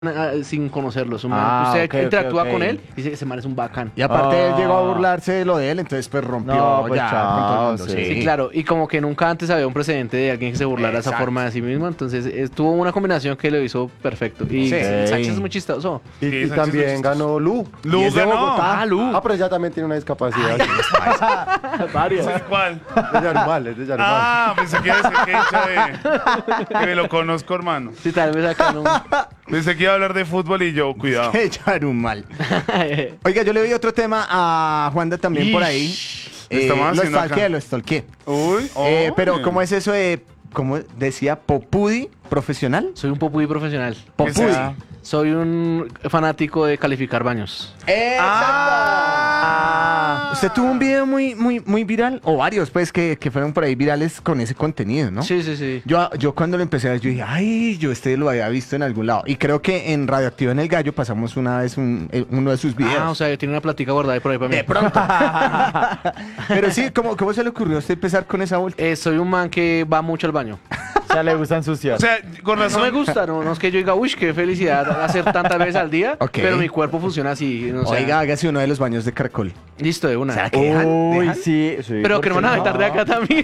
sin conocerlo. Es un man. Usted interactúa con él y dice, ese man es un bacán. Y aparte él llegó a burlarse de lo de él, entonces pues rompió No, pues, ya chao, con todo el mundo. sí. Sí, claro. Y como que nunca antes había un precedente de alguien que se burlara de esa Exacto. forma de sí mismo. Entonces tuvo una combinación que lo hizo perfecto. Y Sí. Sánchez es muy chistoso. Y, Sí, y Sánchez también es ganó Lu. Lu Y es de ganó. Bogotá. Ah, Lu. Pero ella también tiene una discapacidad. Varios. ¿Cuál? Es de Yarumal, es de Yarumal. Ah, pensé que iba a decir que que me lo conozco, hermano. Sí, tal vez acá no. Pensé que iba a hablar de fútbol y yo, cuidado. Que echaron mal. Oiga, yo le doy otro tema a Juanda también por ahí. Estamos Lo haciendo stalkeé, acá. lo stalkeé. Uy, Pero ¿cómo es eso de, cómo decía, popudi profesional? Soy un popurrí profesional. Popudi. sea? Soy un fanático de calificar baños. Usted tuvo un video muy viral, o varios pues que fueron por ahí virales con ese contenido, ¿no? Sí, sí, sí. Yo cuando lo empecé a ver, yo dije, ay, yo lo había visto en algún lado. Y creo que en Radioactiva en el Gallo pasamos una vez uno de sus videos. Ah, o sea, tiene una platica guardada ahí por ahí para mí. De pronto. Pero sí, ¿cómo se le ocurrió a usted empezar con esa vuelta? Soy un man que va mucho al baño. O sea, le gusta ensuciar. O sea, con No razón. me gusta, no es que yo diga, uy, qué felicidad hacer tantas veces al día, Ok. pero mi cuerpo funciona así. O sea, Oiga, hágase uno de los baños de Caracol. listo, de una. ¿Será que dejan? Uy, ¿Dejan? sí. Pero ¿por que no qué van a vetar de acá también.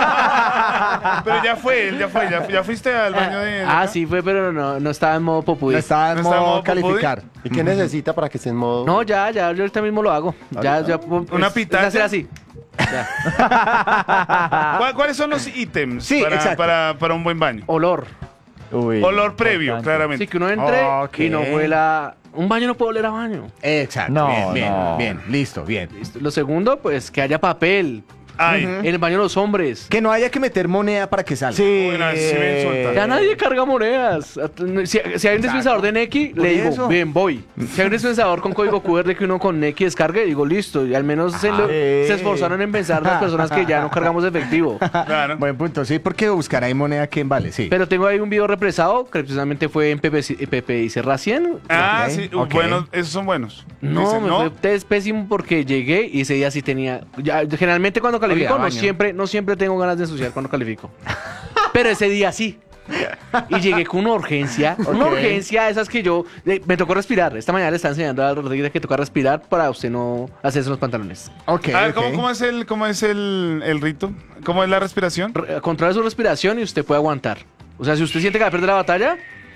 Pero ya fue, él ya fue. Ya fuiste al baño de. Sí fue, pero no estaba en modo popudí. No estaba en ¿No estaba en modo modo calificar. ¿Y qué necesita para que esté en modo? No, ya, yo ahorita mismo lo hago. Ya, Una pitaya. Es hacer así. Ya. ¿Cuáles son los ítems Sí, exacto. para un buen baño? Olor. Uy, Olor previo, importante. claramente. Sí, que uno entre Ok. y no huela. Un baño no puede oler a baño. Exacto. No, bien, no. listo, bien. Listo. Lo segundo, pues que haya papel. Ay, En el baño de los hombres. Que no haya que meter moneda para que salga. Sí. Bueno, sí me insulta. Ya nadie carga monedas. Si hay un dispensador de Neki, Por le digo, eso. bien, voy. Si hay un dispensador con código QR que uno con Neki descargue, digo, listo. Y al menos se esforzaron en pensar las personas que ya no cargamos efectivo. claro. Buen punto, sí, porque buscar ahí moneda que vale, sí. Pero tengo ahí un video represado que precisamente fue en Pepe y Serra 100. Ah, Ok, sí, ok. buenos, esos son buenos. No, Dicen, me fue pésimo porque llegué y ese día sí tenía. Generalmente cuando califico Olía a baño. no siempre tengo ganas de ensuciar cuando califico. Pero ese día sí. Y llegué con una urgencia. Una Ok. urgencia esas que me tocó respirar. Esta mañana le está enseñando a Rodríguez que toca respirar para usted no hacerse los pantalones. Ok, A ver, ok. cómo es el rito? ¿Cómo es la respiración? Controla su respiración y usted puede aguantar. O sea, si usted siente que va a perder la batalla,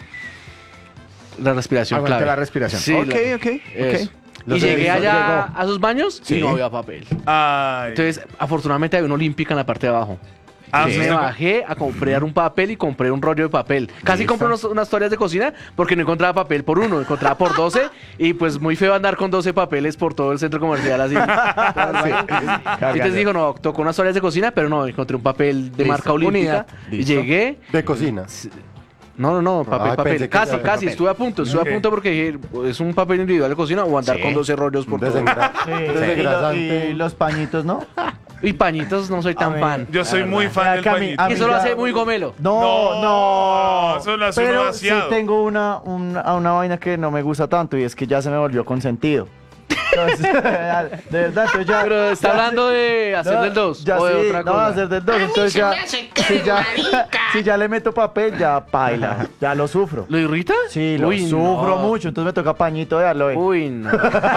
la respiración Aguante clave. la respiración. Sí, Ok, la- ok. Eso. Los Y llegué servicios allá llegó. a sus baños Sí. y no había papel. Ay. Entonces, afortunadamente había una olímpica en la parte de abajo. Entonces, sí. me bajé a comprar un papel y compré un rollo de papel. Casi Listo. compré unas toallas de cocina porque no encontraba papel por uno, encontraba por 12 y pues muy feo andar con 12 papeles por todo el centro comercial así. Entonces dijo, no, tocó unas toallas de cocina, pero no, encontré un papel de Listo. marca olímpica Unidad. y Listo. llegué. De cocina. No, papel, Ay, papel. pensé que Casi, era de casi, papel. estuve a punto porque dije, es un papel individual de cocina o andar Sí. con 12 rollos por todo. Desengrasante. Y los pañitos, ¿no? Y pañitos no soy tan mí- fan. Yo soy muy fan del Que a mí- pañito. a mí Eso lo ya- hace muy gomelo. No. Eso lo hace uno Pero vaciado. sí tengo una vaina que no me gusta tanto y es que ya se me volvió consentido. Entonces, de verdad, entonces ya. Pero está ya hablando sí- de hacer no, del 2 ya o de sí, otra no, cosa. hacer del 2. Entonces ya. Si ya le meto papel, ya paila. Ya lo sufro. ¿Lo irrita? Sí, lo Uy, sufro no. mucho. Entonces me toca pañito de aloe. Uy, no.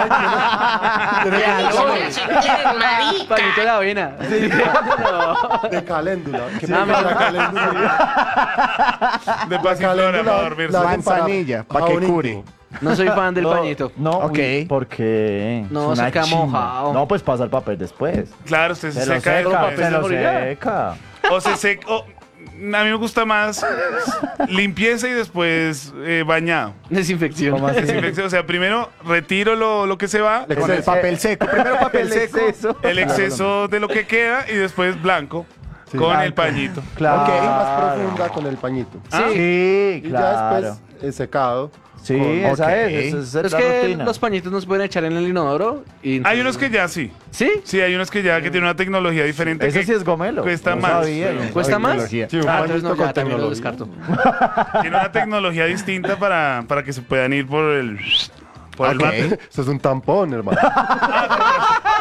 Pañito de avena. No. De caléndula. ¿Qué Ah, pasa me- la caléndula? De pasiflora para dormirse. la- Manzanilla, para que jabón cure. íntimo. No soy fan del No, pañito. No, Ok. uy, ¿por qué? No, Es se una queda chimba. mojado. No, pues pasa el papel después. Claro, usted se Se lo seca el seca, papel. se lo morirá. seca. O se seca. A mí me gusta más limpieza y después bañado. Desinfección. ¿Cómo así? Desinfección. O sea, primero retiro lo que se va, Con el papel seco. Primero papel El seco. exceso. el exceso de lo que queda y después blanco Sí. con Blanco. el pañito. Claro. Ok, más profunda con el pañito. Sí, Y ya claro. después secado. Sí, con- esa Ok. es Pero es la que rutina. los pañitos no se pueden echar en el inodoro. Y Hay unos que ya sí. ¿Sí? Sí, hay unos que ya que tienen una tecnología diferente. Ese que sí es gomelo. cuesta No más. sabía. ¿Cuesta más? Tecnología. Sí, un Entonces no, pañito ya con también lo tecnología. descarto. Tiene una tecnología distinta para que se puedan ir por el Ok. bate. Eso es un tampón, hermano.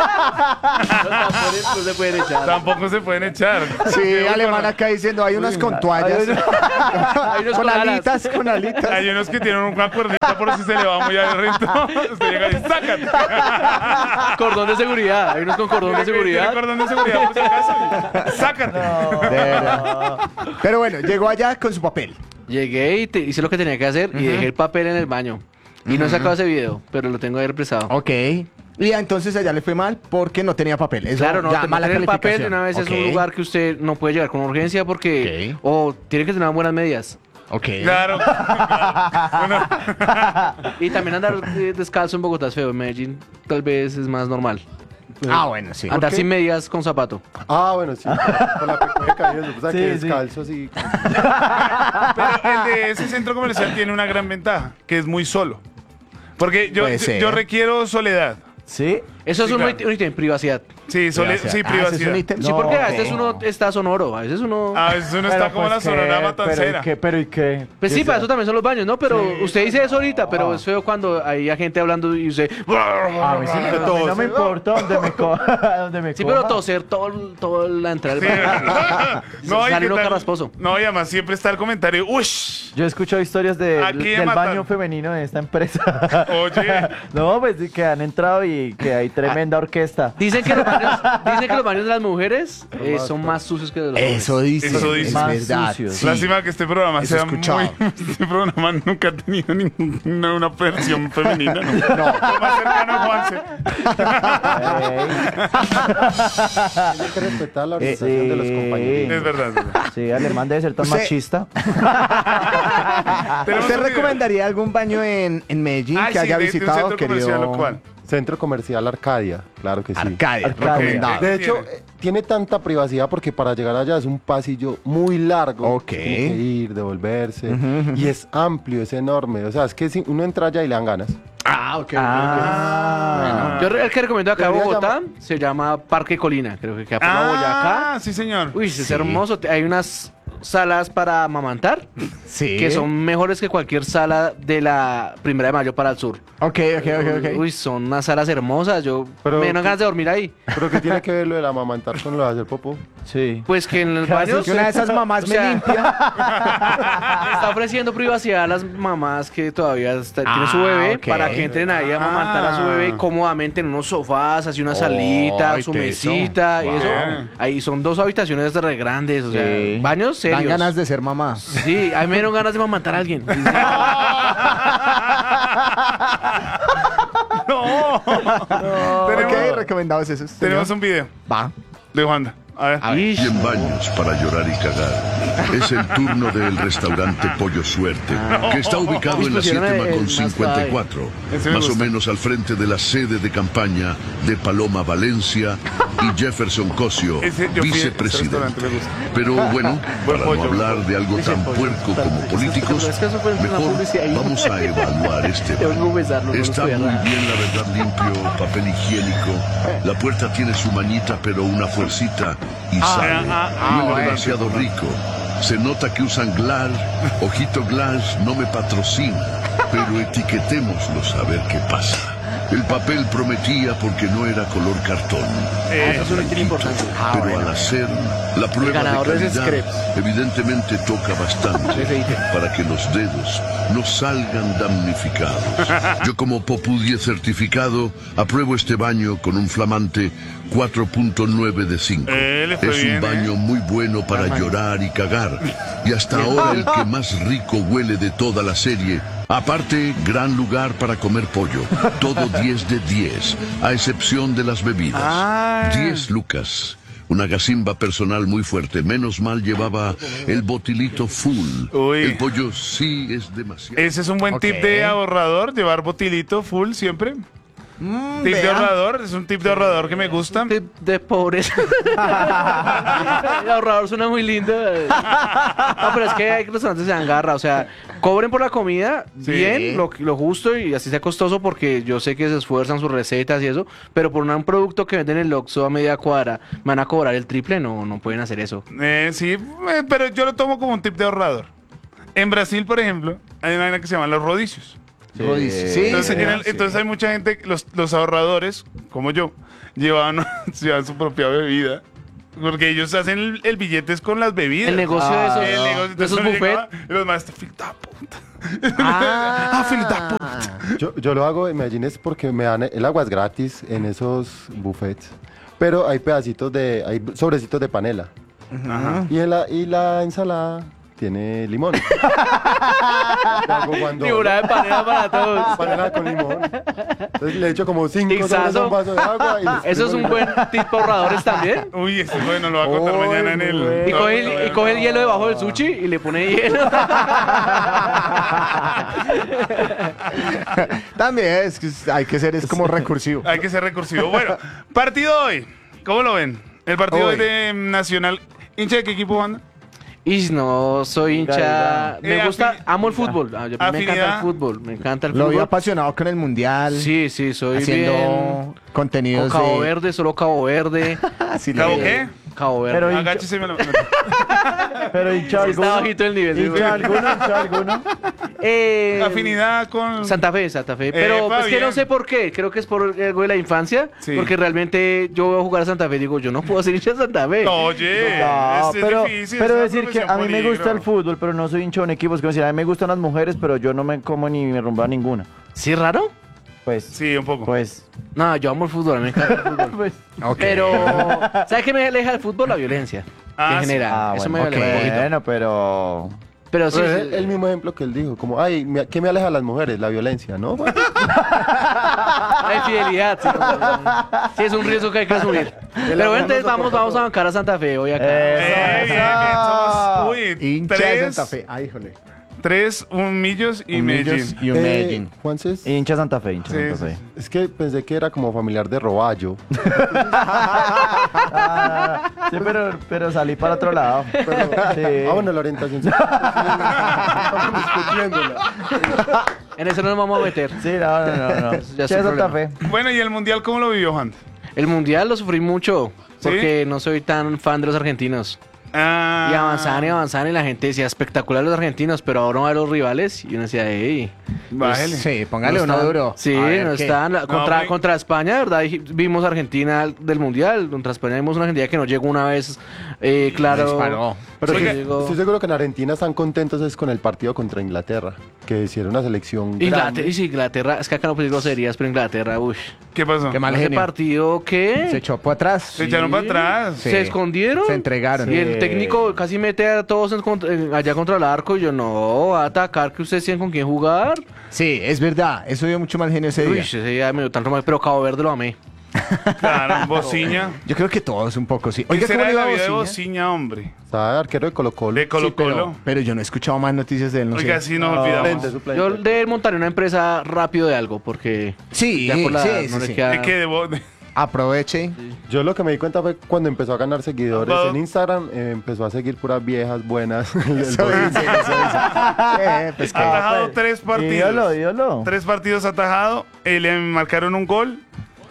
No se pueden echar. Tampoco se pueden echar. Sí, alemán acá diciendo, hay unas con toallas. Hay unos Con con alas. alitas, con alitas. Hay unos que tienen una cuerdita por si se le va muy al ritmo. Usted llega y sacan. Cordón de seguridad. Hay unos con cordón de seguridad. Tiene cordón de seguridad por si acaso. Sácate. De verdad. Pero bueno, llegó allá con su papel. Llegué y hice lo que tenía que hacer y dejé el papel en el baño. Y no he sacado ese video, pero lo tengo ahí represado. Ok. Y entonces allá le fue mal porque no tenía papel. Eso Claro, no, ya, mala mala el papel de calificación. una vez es Ok. un lugar que usted no puede llegar con urgencia porque o tiene que tener buenas medias. Ok. Claro. Bueno, Y también andar descalzo en Bogotá es feo, en Medellín tal vez es más normal. Ah, bueno, sí. Andar sin medias con zapato. Ah, bueno, sí. Con la pecueca y eso. O sea, Sí, que sí. descalzo así. pero el de ese centro comercial tiene una gran ventaja, que es muy solo. Porque Puede ser. yo requiero soledad. ¿Sí? Eso es Sí, un claro. un ítem, privacidad. Sí, Privacidad. sí, Ah, ese es privacidad. un ítem. Sí, porque a ok. veces uno está sonoro, a veces uno... A veces uno está como la sonora matancera. ¿Pero y qué? Pues sí, ¿Qué para será? eso también son los baños, ¿no? Pero usted dice eso ahorita, pero es feo cuando hay gente hablando y usted... A mí, sí, a mí no me importa donde me donde me Sí, coja. pero toser todo la entrada del Sí. baño. No, y Sale qué uno tal- carrasposo. No, y además siempre está el comentario, ¡ush! Yo he escuchado historias Aquí del matan. baño femenino de esta empresa. Oye. No, pues sí, que han entrado y que hay tremenda orquesta. Dicen que los baños de las mujeres son más sucios que de los hombres. Eso dice. Eso dice. Es Más verdad. sucios. sí. Lástima que este programa Eso he sea escuchado. muy... Este programa nunca ha tenido ninguna una versión femenina, ¿no? Lo más cercano a Juanse. Tiene que respetar la organización sí. de los compañeros. Es verdad, es verdad. Sí, alemán debe ser tan Usted- machista. Tenemos ¿Usted un video. recomendaría algún baño en Medellín Ay, que sí, haya de un visitado? centro comercial, querido? ¿lo cual? Centro Comercial Arcadia, claro que sí. Arcadia. Arcadia. Recomendado. De hecho, tiene? tiene tanta privacidad porque para llegar allá es un pasillo muy largo. Ok. Tiene que ir, devolverse. Y es amplio, es enorme. O sea, es que si uno entra allá y le dan ganas. Ah, ok. Ah. El que recomiendo acá en Debería Bogotá se llama Parque Colina, creo que queda por la Boyacá. Ah, sí, señor. Uy, es hermoso. Hay unas salas para amamantar Sí. que son mejores que cualquier sala de la 1 de mayo para el sur. Ok. Uy, son unas salas hermosas. Pero me dieron tú- ganas de dormir ahí. Pero ¿qué tiene que ver lo del amamantar con lo de hacer popó? Sí. Pues que en los Casi baños Que una de esas mamás O sea, me limpia. está ofreciendo privacidad a las mamás que todavía tienen su bebé ok. para que entren ahí a amamantar a su bebé cómodamente en unos sofás, así una salita, Ay, su teso. mesita y eso. Wow. Ahí son 2 habitaciones re grandes, o sea, Sí. baños Dan serios. ganas de ser mamá. Sí, a mí me dieron ganas de amamantar a alguien. No. Ok, Tenemos, recomendados esos. tenemos un video Va. de Juanda. A ver. Ish. 100 baños para llorar y cagar. Es el turno del restaurante Pollo Suerte, que está ubicado en la Pusieron 7 el con más 54, Ese me más o gusta. menos al frente de la sede de campaña de Paloma Valencia y Jefferson Cosio, Ese- yo fui a ese vicepresidente. restaurante, me gusta. Pero bueno, Buen para no pollo, hablar de algo tan puerco como políticos, Es que eso fue una mejor publicidad ahí. vamos a evaluar este Tengo que baño. besarlo, no lo Está estoy muy agarrando. bien, la verdad, limpio, papel higiénico. La puerta tiene su mañita, pero una fuercita y sale. Huele demasiado rico. Se nota que usan Glass. Ojito Glass no me patrocina, pero etiquetémoslos a ver qué pasa. El papel prometía porque no era color cartón. Eso es un ítem importante. Pero al hacer la prueba de ganador es calidad, Scraps. evidentemente toca bastante Ese ítem. para que los dedos no salgan damnificados. Yo como Popudie certificado apruebo este baño con un flamante 4.9 de 5. Le fue Es bien, un baño muy bueno para llorar y cagar. Y hasta ahora el que más rico huele de toda la serie. Aparte, gran lugar para comer pollo. Todo 10 de 10, a excepción de las bebidas. Ah. 10 lucas. Una gacimba personal muy fuerte. Menos mal llevaba el botilito full. Uy. El pollo sí es demasiado. Ese es un buen tip de ahorrador, llevar botilito full siempre. Tip de ahorrador, es un tip de ahorrador que me gusta. Tip de pobreza. El ahorrador suena muy lindo. No, pero es que hay restaurantes que se dan garra. O sea, cobren por la comida Sí. bien, lo justo y así sea costoso porque yo sé que se esfuerzan sus recetas y eso. Pero por un producto que venden en el Oxxo a media cuadra, ¿me van a cobrar el triple? No, no pueden hacer eso. Sí, pero yo lo tomo como un tip de ahorrador. En Brasil, por ejemplo, hay una vaina que se llama los rodicios. Sí, Entonces, señor, sí. entonces hay mucha gente, los ahorradores como yo, llevaban su propia bebida. Porque ellos hacen el billete es con las bebidas. El negocio de esos, El negocio, de esos entonces buffets. llegaba Y los maestros, filho da puta. Filho da puta. Yo lo hago en Medellín es porque me dan el agua es gratis en esos buffets. Pero hay hay sobrecitos de panela. Ajá. Y la ensalada tiene limón. Lo hago cuando- Figura de panela para todos. Panela con limón. Entonces le echo como 5 Tizazo. un vaso de agua. Eso es un buen tip para ahorradores también. Uy, ese bueno, lo voy a contar mañana en el... Y coge el hielo debajo del sushi y le pone hielo. También hay que ser, es como recursivo. Hay que ser recursivo. Bueno, partido hoy. ¿Cómo lo ven? El partido hoy de Nacional. ¿Hincha de qué equipo anda? Y no soy hincha. Me gusta, amo el fútbol. Me encanta Afinidad. el fútbol. Me encanta el Lo vi fútbol. apasionado con el mundial. Sí, soy haciendo bien. contenidos Con Cabo de... Verde, solo Cabo Verde. Sí, ¿Cabo le- qué? Cabo Verde. Pero Agáchese y me lo... Pero hincha Sí, está alguno. bajito el nivel. Hincha alguno. Afinidad con... Santa Fe. Pero Epa, es que bien. no sé por qué. Creo que es por algo de la infancia. Sí. Porque realmente yo veo jugar a Santa Fe y digo, yo no puedo ser hincha de Santa Fe. Oye, No, es pero difícil. pero es una decir que a mí profesión me gusta el peligro. fútbol, pero no soy hincha de un equipo. Es como decir, a mí me gustan las mujeres, pero yo no me como ni me rumba ninguna. ¿Sí es raro? Pues, Sí, un poco. pues, No, yo amo el fútbol, me encanta el fútbol. pues. Ok. Pero, ¿sabes qué me aleja del fútbol? La violencia. Ah, En sí. general. Eso me ok. aleja un poquito. Bueno, pero... Pero sí, Pero sí. es el mismo ejemplo que él dijo, como, ay, ¿qué me aleja a las mujeres? La violencia, ¿no? Bueno, La infidelidad, sí. Sí, es un riesgo que hay que asumir. Pero bueno, entonces vamos a bancar a Santa Fe hoy acá. Bien, somos, uy, Hincha de tres, Santa Fe. Ay, híjole. un Millos y Un Millos Medellín. y un Medellín. Juances, Hincha Santa Fe, hincha Sí, Santa sí, Fe. es que pensé que era como familiar de Roballo. Sí, pero salí para otro lado. Sí. Bueno, la orientación. Estamos discutiéndola. En eso no nos vamos a meter. Sí, no. Ya es Che, un Santa problema. Fe. Bueno, ¿y el Mundial cómo lo vivió, Juan? El mundial lo sufrí mucho. ¿Sí? Porque no soy tan fan de los argentinos. Ah, Y avanzaban y la gente decía espectacular los argentinos, pero ahora uno ve a los rivales y uno decía, ey. Bájale. Sí, póngale no uno están- duro. Sí, A ver, no ¿qué? están. hombre. Contra España, de verdad, vimos Argentina del Mundial. Contra España vimos una Argentina que no llegó una vez, claro. Disparó. Pero Sí, sí, llegó- estoy seguro que en Argentina están contentos es con el partido contra Inglaterra, que hicieron una selección grande. Inglaterra, es que acá no puedo decir groserías, pero Inglaterra, uy. ¿Qué pasó? Qué mal Ese genio. partido, ¿qué? Se echó por atrás. Se echaron para atrás. Sí. ¿Se escondieron? Se entregaron. Y el técnico casi mete a todos allá contra el arco. Y yo, no, va a atacar, que ustedes tienen con quién jugar. Sí, es verdad. Eso dio mucho mal genio ese Uy, día. ese día me dio tanto mal, pero Cabo Verde lo amé. Claro, Bociña. Yo creo que todos un poco, sí. ¿Qué Oiga, será ¿cómo de le la iba a vida de Bociña? Bociña, hombre? Está arquero de Colo Colo. De Colo Sí, pero, Colo. pero yo no he escuchado más noticias de él, no Oiga, sé. sí, nos olvidamos. Suplente, suplente. Yo de él montaré una empresa rápido de algo, porque Sí, ya por la sí, edad sí, no le sí. queda... Es que de Aproveche. Yo lo que me di cuenta fue cuando empezó a ganar seguidores Ajá. en Instagram, empezó a seguir puras viejas buenas. Eso dice, eso dice. Pues que- ha atajado 3 partidos. Ídolo. 3 partidos atajado. Le marcaron un gol.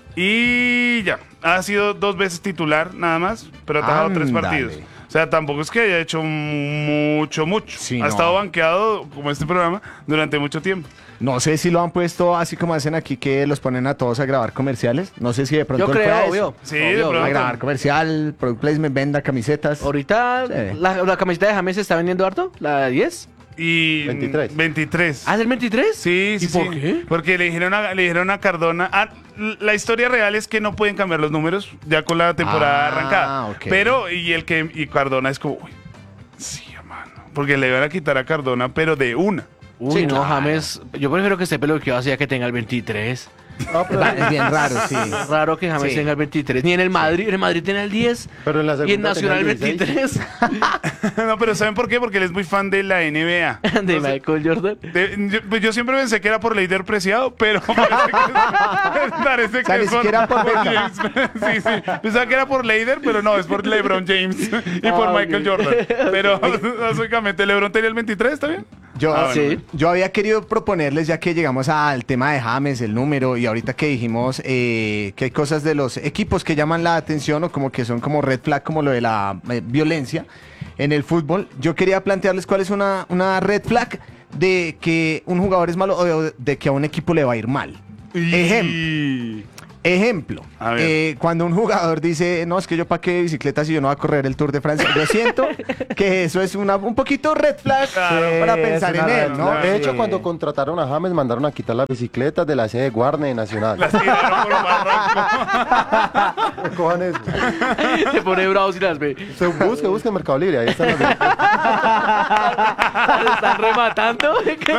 Y ya. Ha sido 2 veces titular, nada más. Pero ha atajado 3 Ándale. partidos. O sea, tampoco es que haya hecho mucho. Sí, ha no. estado banqueado, como este programa, durante mucho tiempo. No sé si lo han puesto así como hacen aquí, que los ponen a todos a grabar comerciales. No sé si de pronto Yo él fue a creo, eso. obvio. Sí, de Obvio, pronto. A grabar comercial, product placement, venda camisetas. Ahorita Sí. la camiseta de James se está vendiendo harto, la 10. Y 23. ¿Ah, es el 23? Sí, sí, ¿Y por sí. qué? Porque le dijeron a Cardona. La historia real es que no pueden cambiar los números ya con la temporada arrancada. ok. Pero, y Cardona es como, uy, sí, hermano. Porque le iban a quitar a Cardona, pero de una. Uy, Sí, no, claro. James. Yo prefiero que esté peluqueado así a que tenga el 23. Es bien raro, sí. Es raro que James Sí. tenga el 23. Ni en el Madrid. En el Madrid tiene el 10. Pero en la Y en segunda Nacional el tenía el 16. 23. No, pero ¿saben por qué? Porque él es muy fan de la NBA. De Entonces, Michael Jordan. pues yo siempre pensé que era por Leider Preciado, pero parece que sea, ni es por, siquiera por Beckham. James. Sí, sí. Pensaba que era por Leider, pero no, es por LeBron James y por Michael Jordan. Pero básicamente LeBron tenía el 23, ¿está bien? Yo, Ah, bueno. yo había querido proponerles, ya que llegamos al tema de James, el número, y ahorita que dijimos que hay cosas de los equipos que llaman la atención o como que son como red flag, como lo de la violencia en el fútbol, yo quería plantearles cuál es una red flag de que un jugador es malo o de que a un equipo le va a ir mal. Ejemplo. Ejemplo, A ver. cuando un jugador dice, no, es que yo para qué bicicleta si yo no voy a correr el Tour de Francia, yo siento que eso es un poquito red flag Claro. para Sí, pensar es en una él, red ¿no? flag. De hecho, Sí. cuando contrataron a James, mandaron a quitar las bicicletas de la sede de Guarne Nacional. Las tiraron por un barranco. Cojan eso. Se pone bravo si las ve. Busque Mercado Libre, ahí están las bicicletas. Se están rematando.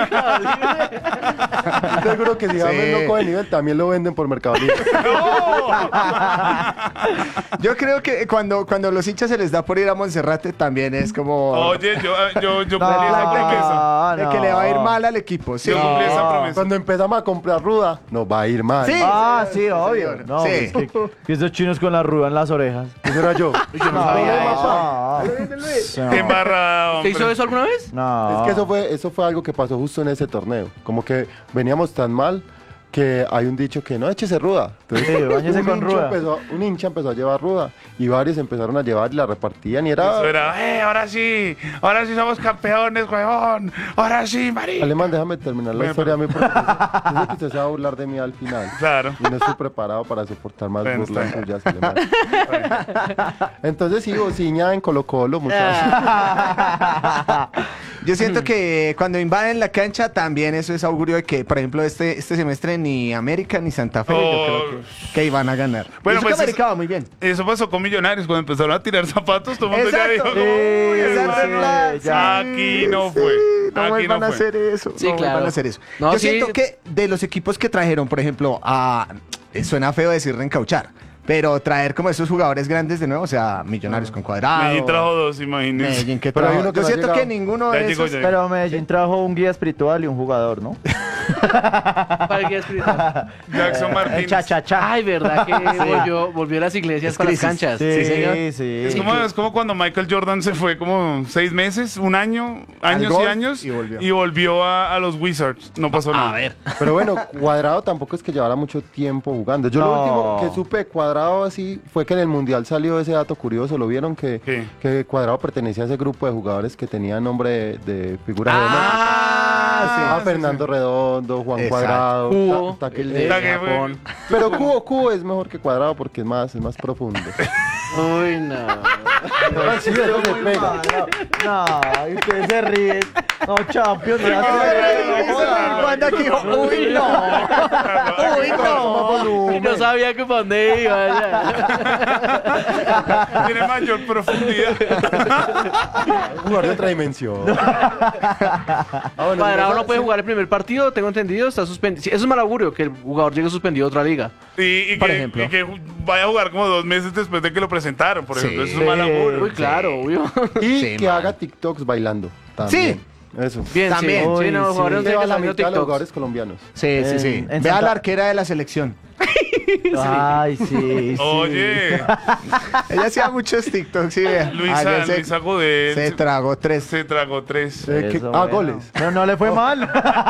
Estoy seguro que si James no coge nivel, también lo venden por Mercado Libre. Yo creo que cuando los hinchas se les da por ir a Monserrate también es como Oye, yo cumplí esa No, promesa. de que le va a ir mal al equipo. Sí. Yo cumplí esa promesa. Cuando empezamos a comprar ruda, nos va a ir mal. Sí. Sí, obvio. señor. No, Sí. es que esos chinos con la ruda en las orejas. Eso era yo. Yo no sabía eso. No. Qué embarrada, ¿Te hombre. hizo eso alguna vez? No. Es que eso fue algo que pasó justo en ese torneo. Como que veníamos tan mal que hay un dicho que no, échese ruda. Entonces, Sí, báñese con ruda. Un hincha empezó a llevar ruda y varios empezaron a llevar y la repartían y era... Eso era, ahora sí somos campeones, huevón. Ahora sí, marica. Alemán, déjame terminar la Bueno, historia a mí porque yo sé que usted se va a burlar de mí al final. Claro. Y no estoy preparado para soportar más Bueno, burlas está suyas, Alemán. Entonces sí, Bociña en Colo Colo, muchachos. Yo siento que cuando invaden la cancha también eso es augurio de que, por ejemplo, este semestre ni América ni Santa Fe yo creo que iban a ganar. Bueno, Y eso pues que América va muy bien. Eso pasó con Millonarios cuando empezaron a tirar zapatos. Todo el mundo ya dijo, Exacto. como, "Uy, Esa eso red no". flag, ya. Aquí no Sí, fue. no Aquí vuelvan no a fue. hacer eso. Sí, no vuelvan claro. a hacer eso. No, Yo sí. siento que de los equipos que trajeron, por ejemplo, suena feo decir reencauchar, pero traer como esos jugadores grandes de nuevo, o sea, Millonarios con Cuadrado. Medellín trajo dos, imagínense. Medellín que Pero hay trajo. uno que Yo no ha siento que llegado. ninguno Ya de llegó, esos. ya. Pero Medellín trajo un guía espiritual y un jugador, ¿no? Para el guía espiritual. Jackson El Martínez. cha-cha-cha. Ay, ¿verdad que volvió a las iglesias Es con las crisis. canchas? Sí, señor. sí. Es como cuando Michael Jordan se fue como 6 meses, un año, años y golf años, y volvió a los Wizards. No pasó nada. A ver. Pero bueno, Cuadrado tampoco es que llevara mucho tiempo jugando. Yo lo No. último que supe de Cuadrado así fue que en el Mundial salió ese dato curioso. ¿Lo vieron? ¿Qué? Que Cuadrado pertenecía a ese grupo de jugadores que tenían nombre de figuras Ah, Fernando Redondo, Juan Exacto. Cuadrado, Cubo, Taquel el de- de Taque- Japón. Pero Cubo es mejor que Cuadrado porque es más profundo. Uy, no. Sí, eso se pega. No, y ustedes se ríen. No, Champions. No, Cuando aquí dijo, uy, no. Uy, no. Y no sabía que para dónde iba. ya. Tiene mayor profundidad. Un jugador de otra dimensión. Ah, bueno, Cuadrado esa- no puede sí. jugar el primer partido, tengo entendido, está suspendido. Sí, eso es mal augurio, que el jugador llegue suspendido a otra liga. Por ejemplo. y que vaya a jugar como 2 meses después de que lo presentaron, por Sí. ejemplo. Eso es mal augurio. Uy, claro, obvio. Y Sí, que man. haga TikToks bailando. También. Eso. Bien, También. sí. Sí, Uy, no, sí. jugadores no Que tienen va que a la estar viendo mitad de los TikToks. jugadores colombianos. Sí, sí, sí. En Ve a Santa- la arquera de la selección. Ay, sí, sí. Oye, Ella hacía muchos TikToks, sí, vea. Luisa Se Godel tragó 3. se tragó 3. Eso, bueno. Goles. No, no le fue mal.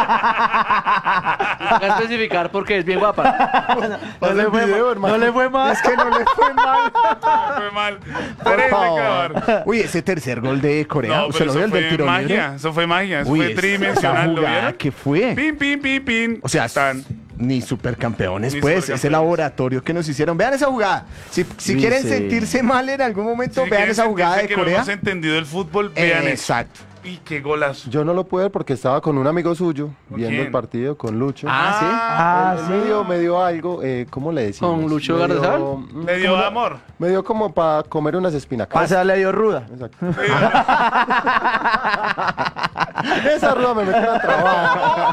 Toca especificar porque es bien guapa. No le fue video, mal. hermano. No le fue mal. Es que no le fue mal. Fue mal. Por 3 de favor. acabar. Uy, ese tercer gol de Corea. No, ¿Se pero lo vio eso el del fue tiro libre? magia. Eso fue magia. Eso Uy, fue esa tridimensional. ¿Lo jugada vieron? que fue. Pin, pin, pin, pin. O sea, Tan. ni supercampeones, Ni pues. supercampeones. Ese laboratorio que nos hicieron. Vean esa jugada. Si Sí, quieren sí. sentirse mal en algún momento, Si vean quieren esa jugada sentirse de que Corea. No hemos entendido el fútbol, vean eso. Exacto. Y qué golazo. Yo no lo pude ver porque estaba con un amigo suyo viendo quién? el partido con Lucho. Ah, Él sí. me dio algo, ¿cómo le decimos? ¿Con Lucho Me dio- Gardezabal? Le dio como- amor. Me dio como para comer unas espinacas. Pasa, le dio ruda. Exacto. Esa rueda me metió a trabajo.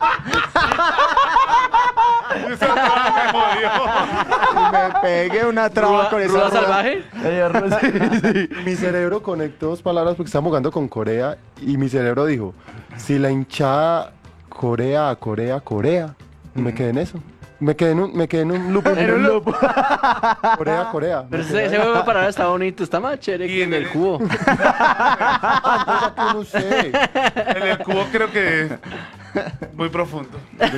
Me jodió. Y me pegué una traba con esa ¿Ruda rueda. salvaje? Le dio ruda. Sí, sí. Mi cerebro conectó dos palabras porque estábamos jugando con Corea y mi cerebro dijo, si la hinchada Corea a Corea, Corea. Y me quedé en eso. Me quedé en un loop. En un loop. Corea, Corea. Pero Me quedé ese ahí. juego de palabras está bonito, está más chévere Y que en el del el- cubo. Cosa que no sé. En el cubo creo que muy profundo.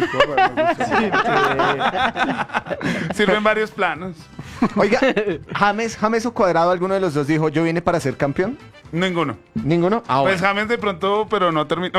Sirve en varios planos. Oiga, James o Cuadrado, alguno de los dos dijo, yo vine para ser campeón. Ninguno. ¿Ninguno? Ah, Pues bueno. James de pronto, pero no terminó.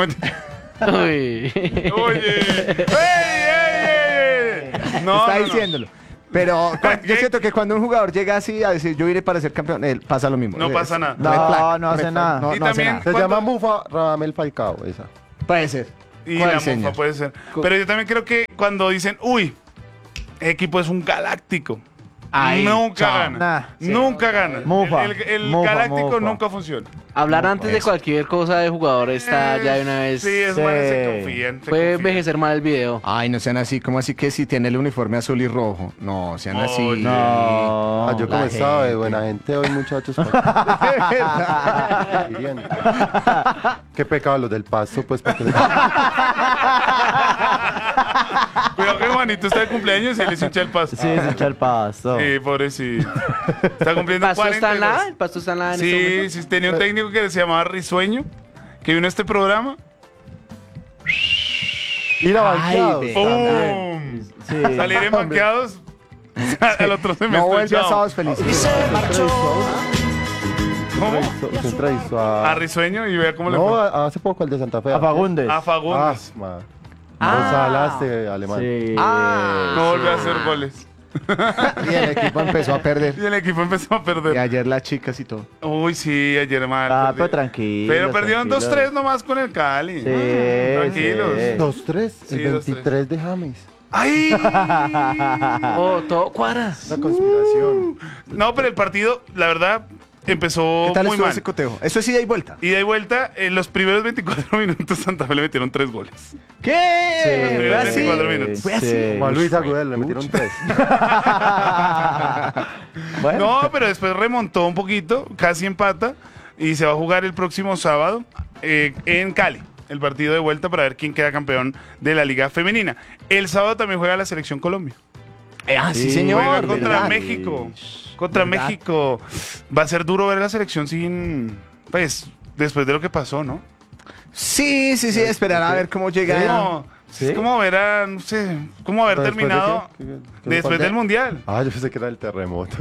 Uy. Oye. ¡Ey, ey, ey! No, Está no, no. diciéndolo. Pero yo siento que cuando un jugador llega así a decir yo iré para ser campeón, él pasa lo mismo. No pasa nada. No hace nada. No, Y no hace también- nada. Se ¿Cuándo? llama Mufa Radamel Falcao, esa. Puede ser. Y ¿Cuál, la señor? mofa puede ser. Pero yo también creo que cuando dicen, uy, el equipo es un galáctico. Ay, Nunca chao. gana. Nah, sí. Nunca gana. Mufa, El mufa, galáctico mufa. nunca funciona. Hablar antes de eso. cualquier cosa de jugador está ya de una vez. Sí, es Sí. bueno, se confían. se Puede confían. envejecer mal el video. Ay, no sean así, como así que si tiene el uniforme azul y rojo. No, sean así. Oye. No. Yo como la estaba de gente. buena gente hoy, muchachos. Bien. Qué pecado los del paso, pues. Porque... Cuidado que Juanito está de cumpleaños y le hincha el paso. Sí, se echa el paso. Sí, pobrecito. Está ¿El cumpliendo pasto está en 42. la? ¿El pasto está en la? en este Sí, momento? sí, tenía un técnico que se llamaba Risueño, que vino a este programa. Ir a banqueados. ve. ¡Pum! Sí. Salir enbanqueados al otro semestre. No vuelve a chao. sábados felices. ¿Cómo? Se entrevistó A a... Risueño y vea cómo le No, fue. hace poco el de Santa Fe. A Fagundes. A Fagundes. Salas de alemán. Sí. No volvió a hacer goles. Y el equipo empezó a perder. Y el equipo empezó a Y perder. ayer las chicas y todo. Uy, sí, ayer mal. Ah, perdió. pero tranquilo. Pero perdieron tranquilo. 2-3 nomás con el Cali. Sí, Tranquilos. sí. 2-3, Sí, el 23 de James. ¡Ay! Oh, todo cuadra. La conspiración. No, pero el partido, la verdad, empezó ¿Qué tal muy estuvo mal. ese cotejo? Eso es ida y vuelta. Ida y vuelta, en los primeros 24 minutos Santa Fe le metieron 3 goles. ¿Qué? Los primeros ¿Fue así? 24 minutos. Fue así. Sí. Como a Luis Agudelo le metieron 3. Bueno, No, pero después remontó un poquito, casi empata, y se va a jugar el próximo sábado en Cali. El partido de vuelta para ver quién queda campeón de la Liga Femenina. El sábado también juega la Selección Colombia. Sí, Sí, señor. Juega contra ¿verdad? México. Contra ¿Verdad? México. Va a ser duro ver la selección sin. Pues, después de lo que pasó, ¿no? Sí, esperar a ver cómo llega. Es como ver a. No sé. Como haber ¿Pero después de terminado. qué? ¿Qué Después del mundial. Ah, yo pensé que era el terremoto.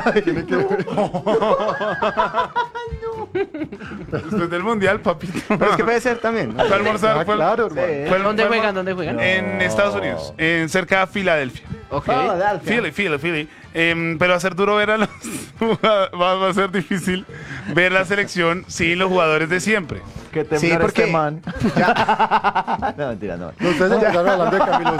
Después del mundial, papito. Pero es que puede ser también. ¿no? Fue a almorzar. Ah, fue- claro, hermano. fue- ¿Dónde fue- juegan? ¿Dónde juegan? En Estados Unidos. En cerca de Filadelfia. Ok. Philly. Pero va a ser duro ver a los va a ser difícil ver la selección sin los jugadores de siempre. que Sí, temblar porque este man. No, mentira, no. No, ustedes empezaron hablando de Camilo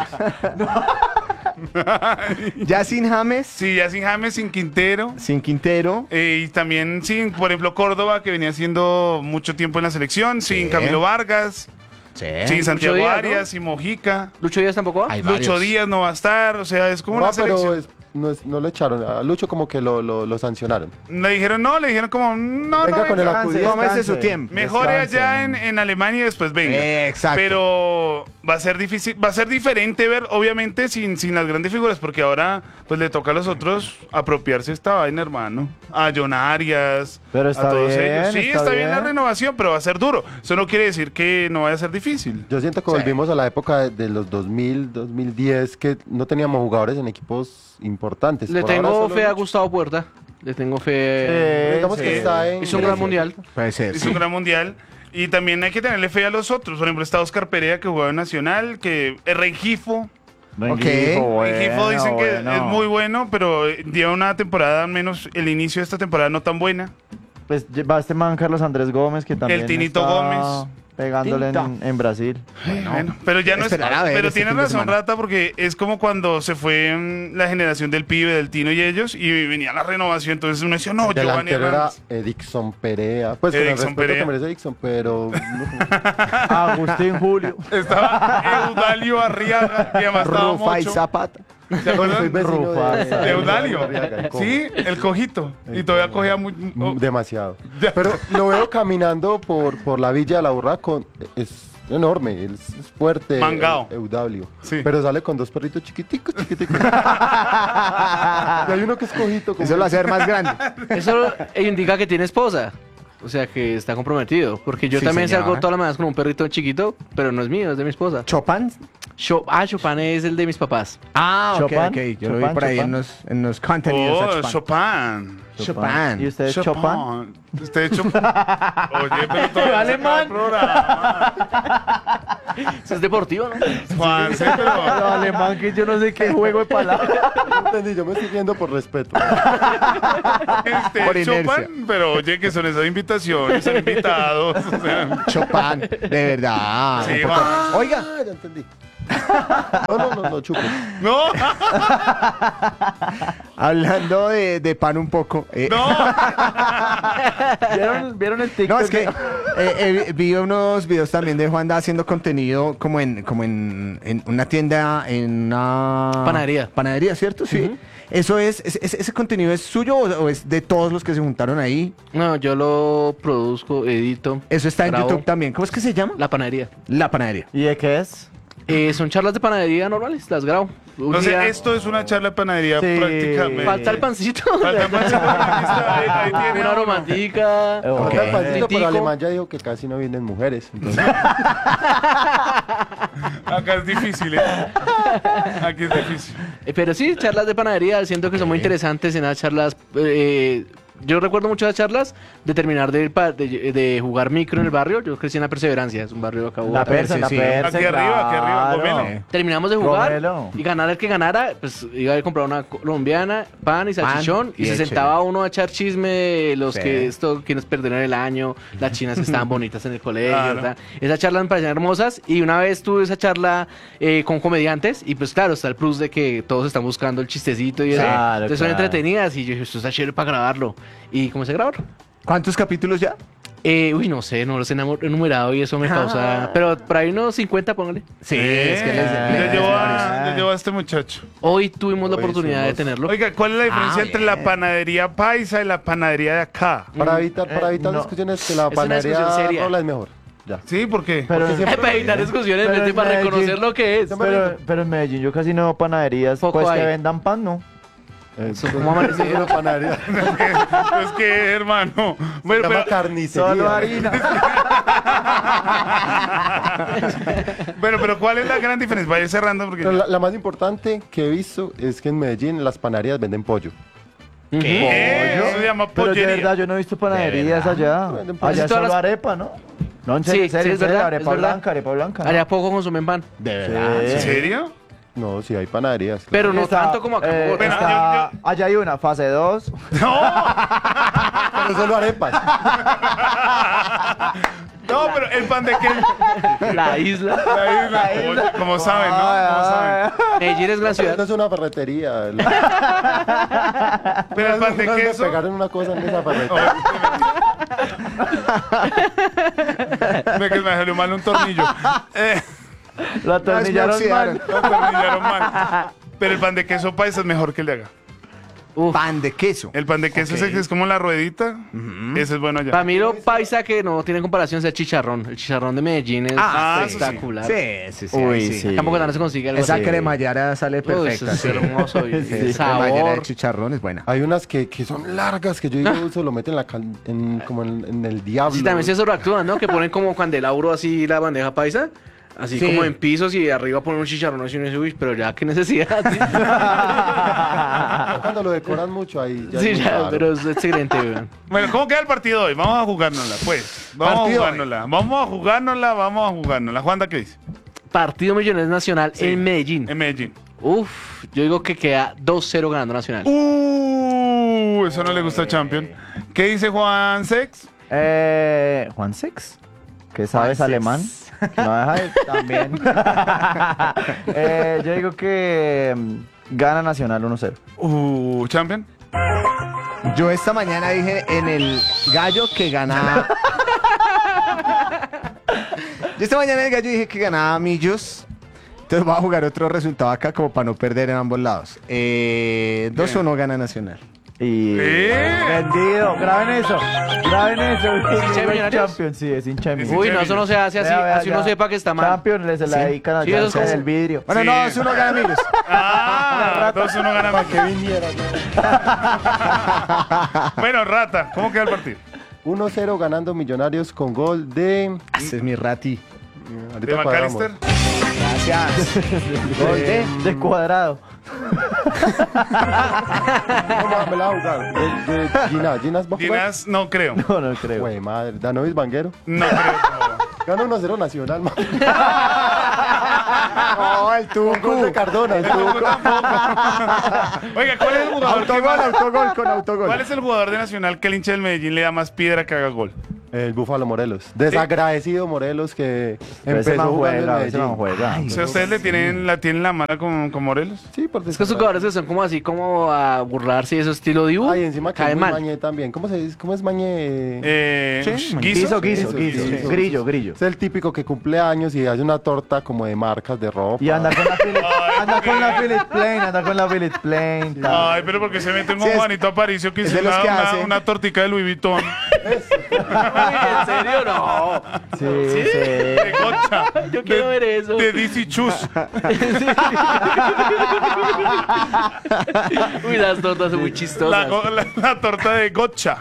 Sánchez. Ya sin James, Sí, ya sin James, sin Quintero. sin Quintero. Y también sin, por ejemplo, Córdoba, que venía haciendo mucho tiempo en la selección, sin Camilo Vargas, sin Santiago Díaz, ¿no? Arias, sin Mojica. ¿Lucho Díaz tampoco va? Hay Lucho varios. Díaz no va a estar, o sea, es como No, una pero selección. no lo echaron. A Lucho como que lo sancionaron. Le dijeron como, no, Venga no, con el venga. acudido. Tómese su tiempo. Mejor Descansen. allá en Alemania y después venga. Exacto. Pero va a ser difícil, va a ser diferente ver, obviamente, sin las grandes figuras, porque ahora pues le toca a los otros apropiarse esta vaina, hermano. A John Arias, Pero está a todos bien, ellos. Sí, está está bien la bien. renovación, pero va a ser duro. Eso no quiere decir que no vaya a ser difícil. Yo siento que volvimos a la época de los 2000, 2010, que no teníamos jugadores en equipos importantes. Le Por ahora tengo solo fe a Lucho. Gustavo Puerta. Le tengo fe. Digamos que está en Hizo un gran Grecia. mundial. Puede ser. Es un gran mundial. Y también hay que tenerle fe a los otros. Por ejemplo, está Oscar Perea, que jugaba en Nacional, que Rengifo. Rengifo, Rengifo dicen que bueno. es muy bueno, pero lleva una temporada, al menos el inicio de esta temporada, no tan buena. Pues va este man Carlos Andrés Gómez, que también Tinito está Gómez. pegándole en Brasil. Bueno, pero ya no es. esperar a ver Pero este tienes fin de razón, semana. Rata, porque es como cuando se fue la generación del pibe, del Tino y ellos, y venía la renovación. Entonces uno decía, no, El Giovanni delantero era Hernández. Dixon Perea. Pues con el Edixson respeto Perea. que merece Dixon, pero... Agustín Julio. Estaba Eudalio Arriaga, que además estaba Rufa y mucho. Zapata. ¿Se acuerdan? Soy vecino Rufa. De Eudalio. Arriaga, el cojo. Sí, el cojito. Y todavía cogía muy. Demasiado. Ya. Pero lo veo caminando por la Villa de la Urraca. Es enorme, es fuerte. Mangao. Eudalio. Sí. Pero sale con dos perritos chiquiticos. Y hay uno que es cojito. como- Eso lo hace ver más grande. Eso indica que tiene esposa. O sea que está comprometido. Porque yo Sí, también señor. salgo todas las mañanas con un perrito chiquito, pero no es mío, es de mi esposa. ¿Chopin? Chopin es el de mis papás. Ah, ok, Chopin. ok. Yo lo vi Chopin, por ahí Chopin. en los contenidos. Oh, de Chopin. Chopin. Chopin. ¿Y usted es Chopin? Usted es Chopin. Oye, pero todo Alemán. Eso es deportivo, ¿no? Juan, pero... Pero alemán, que yo no sé qué juego de palabras. No entendí, yo me estoy viendo por respeto. Por inercia. Chopin, pero oye, que son esas invitaciones, son invitados. O sea, Chopin, de verdad. Sí, un poco- Juan. Oiga, Ah, ya entendí. No, chupo. no, hablando de pan un poco. no. ¿Vieron el TikTok? No, es que vi unos videos también de Juanda haciendo contenido como en una tienda, en una... Panadería. Panadería, ¿cierto? Sí. ¿Eso ese contenido es suyo o es de todos los que se juntaron ahí? No, yo lo produzco, edito. Eso está en grabo. YouTube también. ¿Cómo es que se llama? La panadería. La panadería. ¿Y de qué es? Son charlas de panadería normales, las grabo. Un No sé, día- esto es una charla de panadería Sí. prácticamente. Falta el pancito. Falta el pancito, aquí está, ahí tiene Una uno. aromática. Ok. Falta el pancito, pero Fritico. alemán ya dijo que casi no vienen mujeres. Entonces, Acá es difícil, ¿eh? Aquí es difícil. Pero sí, charlas de panadería, siento que son muy interesantes en las charlas. Yo recuerdo mucho las charlas de terminar de jugar micro en el barrio. Yo crecí en La Perseverancia, es un barrio acá. La persa, sí. Aquí Aquí arriba, gomelo. Terminamos de jugar Gómelo. y ganar el que ganara, pues iba a comprar una colombiana, pan y salchichón, y se échele. sentaba uno a echar chisme, los Sí. quienes perdieron el año, las chinas que estaban bonitas en el colegio, Claro. ¿verdad? Esas charlas me parecían hermosas y una vez tuve esa charla con comediantes y pues claro, está el plus de que todos están buscando el chistecito y eso. Claro, Entonces son claro. entretenidas y yo dije, esto está chévere para grabarlo. Y comencé a grabarlo. ¿Cuántos capítulos ya? Uy, no sé, no los he enumerado y eso me causa... Pero por ahí unos 50, póngale. Sí, es que Ya llevó a este muchacho. Hoy tuvimos la Hoy oportunidad de hicimos- tenerlo. Oiga, ¿cuál es la diferencia entre la bien. panadería paisa y la panadería de acá? para evitar no. discusiones, que la Es una panadería discusión seria. rola es mejor. Ya. Sí, ¿por qué? Pero, Porque siempre- Para evitar discusiones, Pero vete en para Medellín- reconocer lo que es. pero en Medellín yo casi no veo panaderías Poco pues hay. que vendan pan, ¿no? ¿Cómo amanece? Es una panadería. Es que, hermano. Se Bueno, llama pero, carnicería. Solo harina. pero ¿cuál es la gran diferencia? Vaya cerrando porque... Pero la más importante que he visto es que en Medellín las panaderías venden pollo. ¿Qué? Eso se llama Pero de pollería. verdad yo no he visto panaderías allá. Venden pollo. Allá Casi todas solo las- arepa, ¿no? No, en Sí, serio, sí, es verdad, arepa es verdad. blanca, arepa blanca. ¿no? Allá poco consumen pan. De verdad. ¿En serio? No, sí hay panaderías. claro. Pero no Está, tanto como acá. en Bogotá. Bueno, está- allá hay una, fase 2. Pero solo arepas. No, pero el pan de qué. La isla. La isla. Como saben, ¿no? Como saben. Medellín es gran Esto ciudad. es una ferretería. Pero el pan de Unas me queso. pegaron una cosa en esa ferretería. Ve que me salió mal un tornillo. La atornillaron oxidaron. mal. Lo tornillaron mal. Pero el pan de queso paisa es mejor que el de acá. Pan de queso. El pan de queso ese que es como la ruedita. Ese es bueno allá. Para mí lo paisa que no tiene comparación es el chicharrón. El chicharrón de Medellín es Ah, eso sí. espectacular. Sí. Uy, ahí sí. Tampoco no se consigue algo Esa así. cremallera sale Uy, eso perfecta. es sí. hermoso. Y el Cremallera de sabor. chicharrón es buena. Hay unas que son largas que yo digo, se lo meten como en el diablo. Sí, también se sobreactúan, ¿no? Que ponen como candelabro así la bandeja paisa. Así Sí. como en pisos y arriba ponen un chicharrón así y uno dice, uy, pero ya qué necesidad. Cuando lo decoran mucho ahí. Sí, es muy ya, raro. pero es excelente, weón. Bueno, ¿cómo queda el partido hoy? Vamos a jugárnosla, pues. Vamos a Partido hoy. jugárnosla. Vamos a jugárnosla. Juanda, ¿qué dice? Partido Millonarios Nacional Sí. en Medellín. En Medellín. Uf, yo digo que queda 2-0 ganando Nacional. Eso no le gusta a Champion. ¿Qué dice Juan Sex? Juan Six, que sabes alemán. No deja de- también. Yo digo que gana Nacional 1-0. Champion. Yo esta mañana dije en el gallo que ganaba. Yo esta mañana en el gallo dije que ganaba Millos. Entonces voy a jugar otro resultado acá como para no perder en ambos lados. 2-1 gana Nacional. Y Bien. vendido, graben eso. hincha de Millonarios? Champion, sí, es hincha de Es Millonarios. Uy, no, eso no se hace así, Vea, vea, así uno ya. sepa que está mal. Champion les se la dedican Sí, allá eso es en como- el vidrio. Bueno, Sí. no, 2-1 gana Millos. Ah, 2-1 gana Para que Medellín. viniera. Bueno, Rata, ¿cómo queda el partido? 1-0 ganando Millonarios con gol de. Ese es mi rati. ¿De Ahorita cuadramos. McAllister? Gracias. Gol de Cuadrado. No, me la va a jugar. De Ginas. ¿Ginas va a jugar? Ginas, no creo. No creo. Güey, madre. Danovis Vanguero. No creo. Gana 1-0 Nacional, man. No, el Un gol de Cardona, el Tuco. Oiga, ¿cuál es el jugador que Autogol, más- autogol con autogol. ¿Cuál es el jugador de Nacional que el hincha del Medellín le da más piedra que haga gol? El Búfalo Morelos. Desagradecido Morelos que Pero ese empezó man jugando en juega, ese man Medellín. juega. O sea, ¿ustedes le tienen la mala con Morelos? Sí, por Es que esos jugadores que son como así, como a burlarse de ese estilo Dibu, Ay, encima que cae es muy mal. Mañé también. ¿Cómo se dice? ¿Cómo es Mañé? Guiso. Guiso. Guiso. Grillo. Es el típico que cumple años y hace una torta como de marcas de ropa. Y anda con la Philip, Ay, anda con la güey. Philip Plain, anda con la Philip Plain. tal. Ay, pero porque se mete con Sí, es- Juanito Aparicio que es hizo de los que hace. una tortica de Louis Vuitton Uy, ¿en serio? No. Sí. de gocha. Yo quiero ver eso. De DC Chus. Uy, las tortas son muy chistosas. La torta de gocha.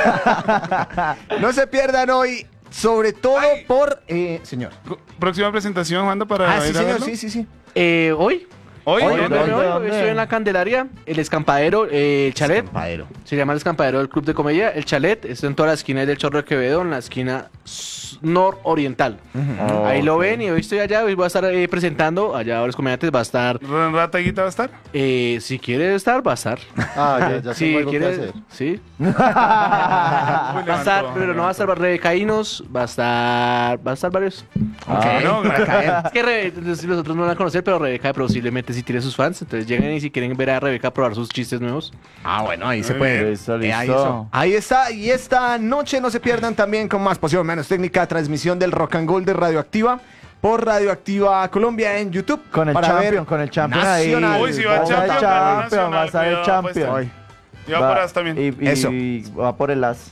No se pierdan hoy, sobre todo por... señor. Próxima presentación, Juanda, para Ah, sí, ir a señor, verlo. sí. ¿Hoy? Hoy, ¿dónde? estoy en la Candelaria, el escampadero, el chalet. Se llama el escampadero del Club de Comedia. El chalet está en toda la esquina del Chorro de Quevedo, en la esquina nororiental. Ahí lo ven y hoy estoy allá, hoy voy a estar presentando allá a los comediantes, va a estar, ¿Rataguita va a estar? si quiere estar, va a estar. Ah, ya Si tengo algo que quiere, hacer. sí. Muy Va a estar, levantado, pero no va a estar Rebecaínos, va a estar varios. No, Es que los otros no la van a conocer, pero Rebeca posiblemente sí tiene sus fans, entonces lleguen y si quieren ver a Rebeca probar sus chistes nuevos. Ah, bueno, ahí se Muy puede. bien. Listo, Ahí, listo. ahí está. Y esta noche no se pierdan también con más pasión, menos técnica, transmisión del Rock and Roll de Radioactiva por Radioactiva Colombia en YouTube. Con el para champion, ver con el champion ahí. Nacional. Uy, si va Va a ser champion, champion, va a ser cuidado, champion. pues, y va por as también. Eso. Y va por el as.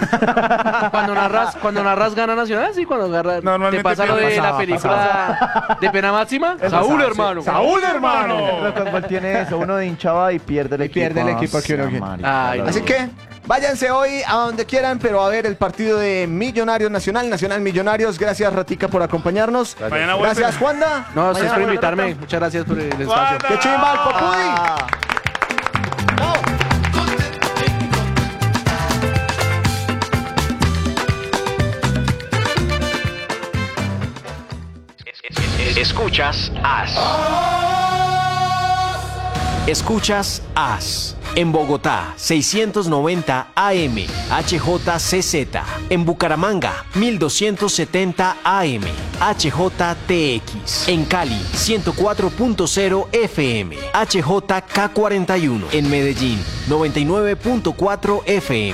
Cuando narras gana Nacional, sí, cuando agarra, Normalmente te pasa lo de pasaba, la película de pena máxima. Saúl, hermano. Saúl, hermano. El Rock and Roll tiene eso, uno de hinchaba y pierde el Y equipo. pierde el equipo que uno sea, quiere. marica, Ay, la Así verdad. que váyanse hoy a donde quieran, pero a ver el partido de Millonarios Nacional Millonarios. Gracias, Ratica, por acompañarnos. Mañana vuelven. Gracias, Juanda. No, ustedes Mañana por vuelve invitarme. Rata. Muchas gracias por el espacio. Guarda. ¡Qué chimba el Popudi! Escuchas As. Escuchas As. En Bogotá, 690 AM, HJCZ. En Bucaramanga, 1270 AM, HJTX. En Cali, 104.0 FM, HJK41. En Medellín, 99.4 FM,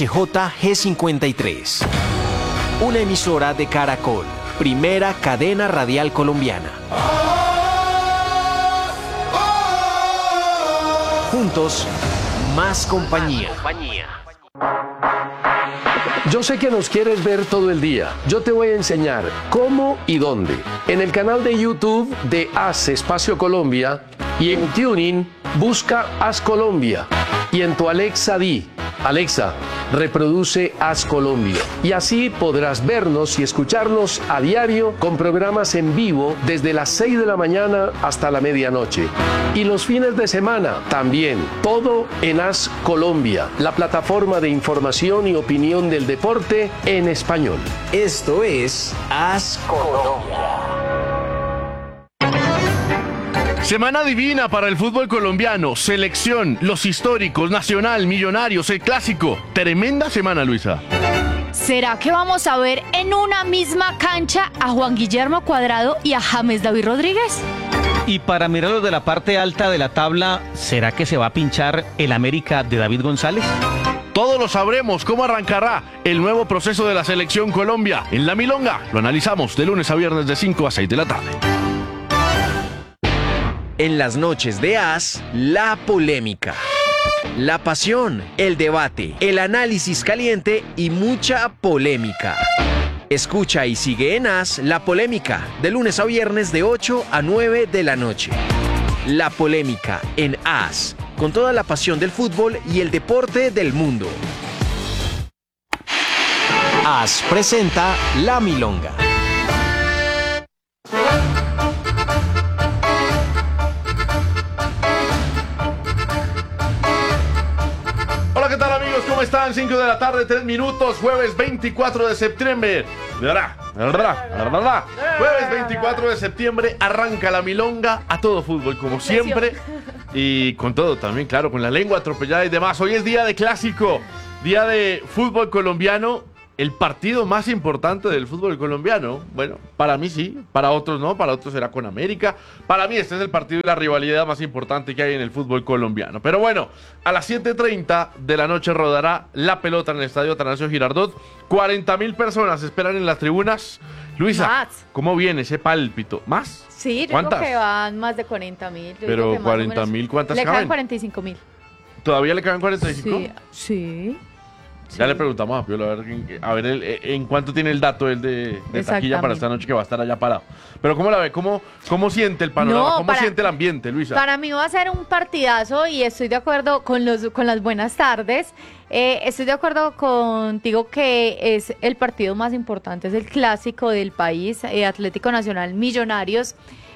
HJG53. Una emisora de Caracol, primera cadena radial colombiana. Juntos, más compañía. Yo sé que nos quieres ver todo el día. Yo te voy a enseñar cómo y dónde. En el canal de YouTube de As Espacio Colombia y en TuneIn busca As Colombia. Y en tu Alexa di, Alexa, reproduce As Colombia. Y así podrás vernos y escucharnos a diario con programas en vivo desde las 6 de la mañana hasta la medianoche. Y los fines de semana también. Todo en As Colombia, la plataforma de información y opinión del deporte en español. Esto es As Colombia. Semana divina para el fútbol colombiano, selección, los históricos, Nacional, Millonarios, el clásico. Tremenda semana, Luisa. ¿Será que vamos a ver en una misma cancha a Juan Guillermo Cuadrado y a James David Rodríguez? Y para mirarlo de la parte alta de la tabla, ¿será que se va a pinchar el América de David González? Todos lo sabremos cómo arrancará el nuevo proceso de la selección Colombia. En La Milonga lo analizamos de lunes a viernes de 5 a 6 de la tarde. En las noches de As, la polémica, la pasión, el debate, el análisis caliente y mucha polémica. Escucha y sigue en As la polémica, de lunes a viernes de 8 a 9 de la noche. La polémica en As, con toda la pasión del fútbol y el deporte del mundo. As presenta La Milonga. están? 5 de la tarde, 3 minutos, jueves 24 de septiembre. Jueves 24 de septiembre arranca la milonga a todo fútbol, como siempre. Y con todo también, claro, con la lengua atropellada y demás. Hoy es día de clásico, día de fútbol colombiano. El partido más importante del fútbol colombiano, bueno, para mí sí, para otros no, para otros será con América. Para mí este es el partido y la rivalidad más importante que hay en el fútbol colombiano. Pero bueno, a las 7:30 de la noche rodará la pelota en el estadio Atanasio Girardot. 40.000 personas esperan en las tribunas. Luisa, Más. ¿cómo viene ese pálpito? ¿Más? Sí, yo ¿Cuántas? creo que van más de 40.000. Pero 40.000, ¿cuántas le caben? caben 45.000. ¿Todavía le caben 45? Sí, sí. Ya le preguntamos a Piolo a ver en cuánto tiene el dato él de taquilla para esta noche que va a estar allá parado. Pero ¿cómo la ve? ¿Cómo siente el panorama? No, ¿Cómo siente el ambiente, Luisa? Para mí va a ser un partidazo y estoy de acuerdo con las buenas tardes. Estoy de acuerdo contigo que es el partido más importante, es el clásico del país, Atlético Nacional Millonarios.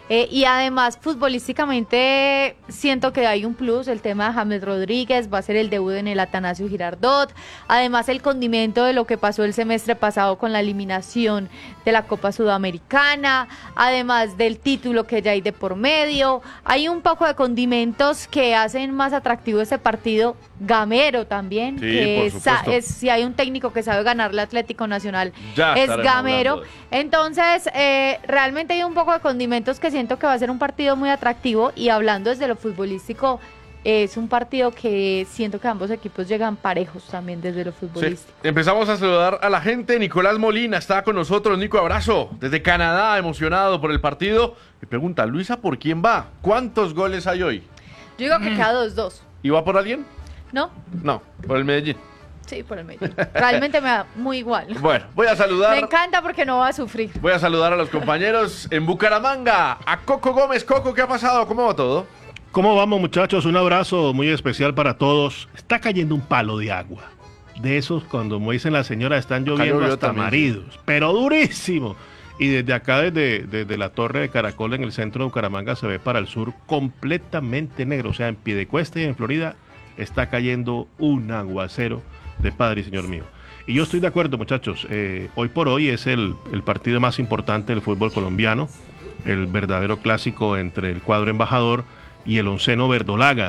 Y además, futbolísticamente, siento que hay un plus, el tema de James Rodríguez, va a ser el debut en el Atanasio Girardot, además el condimento de lo que pasó el semestre pasado con la eliminación de la Copa Sudamericana, además del título que ya hay de por medio, hay un poco de condimentos que hacen más atractivo ese partido, gamero también, Sí, que por supuesto. si hay un técnico que sabe ganarle al Atlético Nacional, Ya es estaremos gamero. hablando de Entonces, realmente hay un poco de condimentos que siento que va a ser un partido muy atractivo y hablando desde lo futbolístico, es un partido que siento que ambos equipos llegan parejos también desde lo Sí. futbolístico. Empezamos a saludar a la gente. Nicolás Molina está con nosotros. Nico, abrazo. Desde Canadá, emocionado por el partido. Me pregunta, Luisa, ¿por quién va? ¿Cuántos goles hay hoy? Yo digo que queda 2-2, ¿Y va por alguien? ¿no? No, por el Medellín. Sí, por el medio. Realmente me da muy igual. Bueno, voy a Me saludar. encanta porque no va a sufrir. Voy a saludar a los compañeros en Bucaramanga. A Coco Gómez. Coco, ¿qué ha pasado? ¿Cómo va todo? ¿Cómo vamos, muchachos? Un abrazo muy especial para todos. Está cayendo un palo de agua. De esos, cuando, como dicen la señora, están lloviendo llovió hasta también, maridos. Pero durísimo. Y desde acá, desde la torre de Caracol en el centro de Bucaramanga, se ve para el sur completamente negro. O sea, en Piedecuesta y en Florida está cayendo un aguacero de Padre y Señor mío. Y yo estoy de acuerdo, muchachos. Hoy por hoy es el partido más importante del fútbol colombiano. El verdadero clásico entre el cuadro embajador y el onceno verdolaga.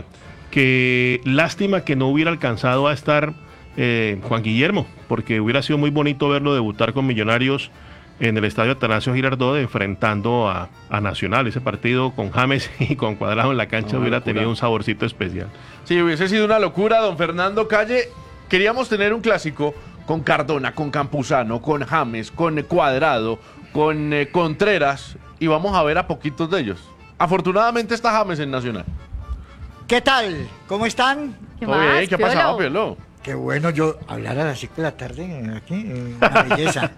Que lástima que no hubiera alcanzado a estar Juan Guillermo, porque hubiera sido muy bonito verlo debutar con Millonarios en el estadio Atanasio Girardot enfrentando a Nacional. Ese partido con James y con Cuadrado en la cancha hubiera tenido un saborcito especial. Sí, hubiese sido una locura, don Fernando Calle. Queríamos tener un clásico con Cardona, con Campuzano, con James, con Cuadrado, con Contreras, y vamos a ver a poquitos de ellos. Afortunadamente está James en Nacional. ¿Qué tal? ¿Cómo están? Todo bien, ¿qué ha pasado, Piolo? Qué bueno yo hablar a las 5 de la tarde aquí, una belleza.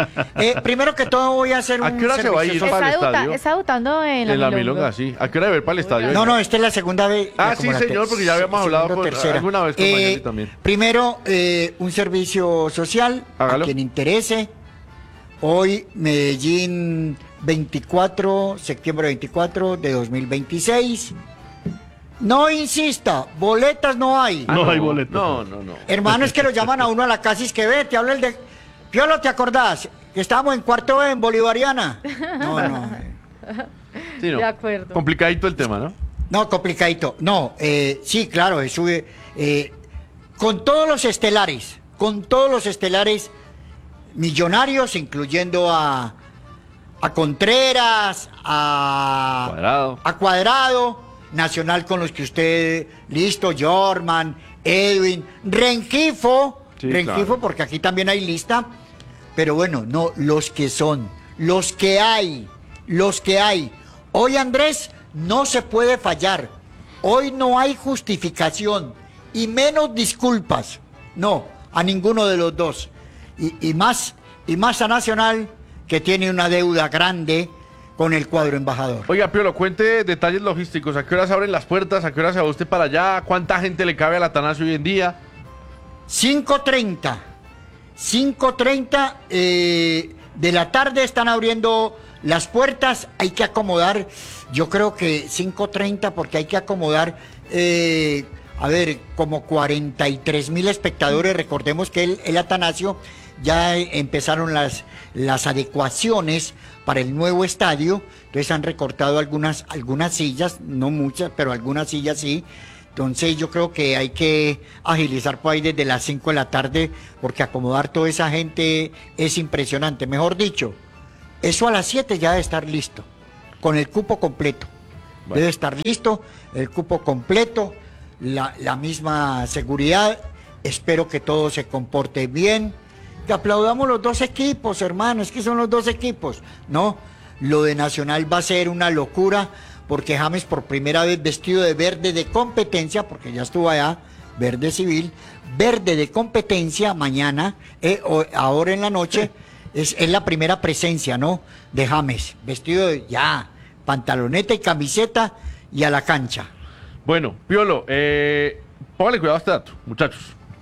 Primero que todo voy a hacer un ¿A qué hora se va a ir para el estadio? Está debutando en En la la Milonga, sí. ¿A qué hora de ver para el estadio? No, esta es la segunda vez. Ah, sí, señor, porque ya habíamos hablado alguna vez con Mañani también. Primero, un servicio social, Hágalo. a quien interese. Hoy, Medellín 24, septiembre 24 de 2026. No insista, boletas no hay. No hay boletas. No. Hermano, es que lo llaman a uno a la casa y es que ve, te habla el de... Piolo, ¿te acordás? Que estábamos en cuarto B en Bolivariana. No. Sí, no. De acuerdo. Complicadito el tema, ¿no? No, complicadito. No, sí, claro, sube. Con todos los estelares, millonarios, incluyendo a Contreras, a Cuadrado, Nacional con los que usted, listo, Jorman, Edwin, Rengifo, claro. Porque aquí también hay lista, pero bueno, no, los que hay. Hoy, Andrés, no se puede fallar, hoy no hay justificación, y menos disculpas, no, a ninguno de los dos, y más a Nacional, que tiene una deuda grande con el cuadro embajador. Oiga, Piolo, cuente detalles logísticos. ¿A qué hora se abren las puertas? ¿A qué hora se va usted para allá? ¿Cuánta gente le cabe al Atanasio hoy en día? 5:30 de la tarde están abriendo las puertas. Hay que acomodar, yo creo que 5:30, porque hay que acomodar a ver, como 43.000 espectadores. Recordemos que el Atanasio ya empezaron las adecuaciones para el nuevo estadio, entonces han recortado algunas sillas, no muchas, pero algunas sillas sí. Entonces yo creo que hay que agilizar por ahí desde las 5 de la tarde, porque acomodar toda esa gente es impresionante. Mejor dicho, eso a las 7 ya debe estar listo, con el cupo completo. Bueno. Debe estar listo, el cupo completo, la misma seguridad. Espero que todo se comporte bien. Que aplaudamos los dos equipos, hermano, es que son los dos equipos. No, lo de Nacional va a ser una locura, porque James por primera vez vestido de verde de competencia, porque ya estuvo allá, verde civil, verde de competencia mañana, ahora en la noche, es la primera presencia, ¿no? De James, vestido de pantaloneta y camiseta y a la cancha. Bueno, Piolo, póngale cuidado a este dato, muchachos.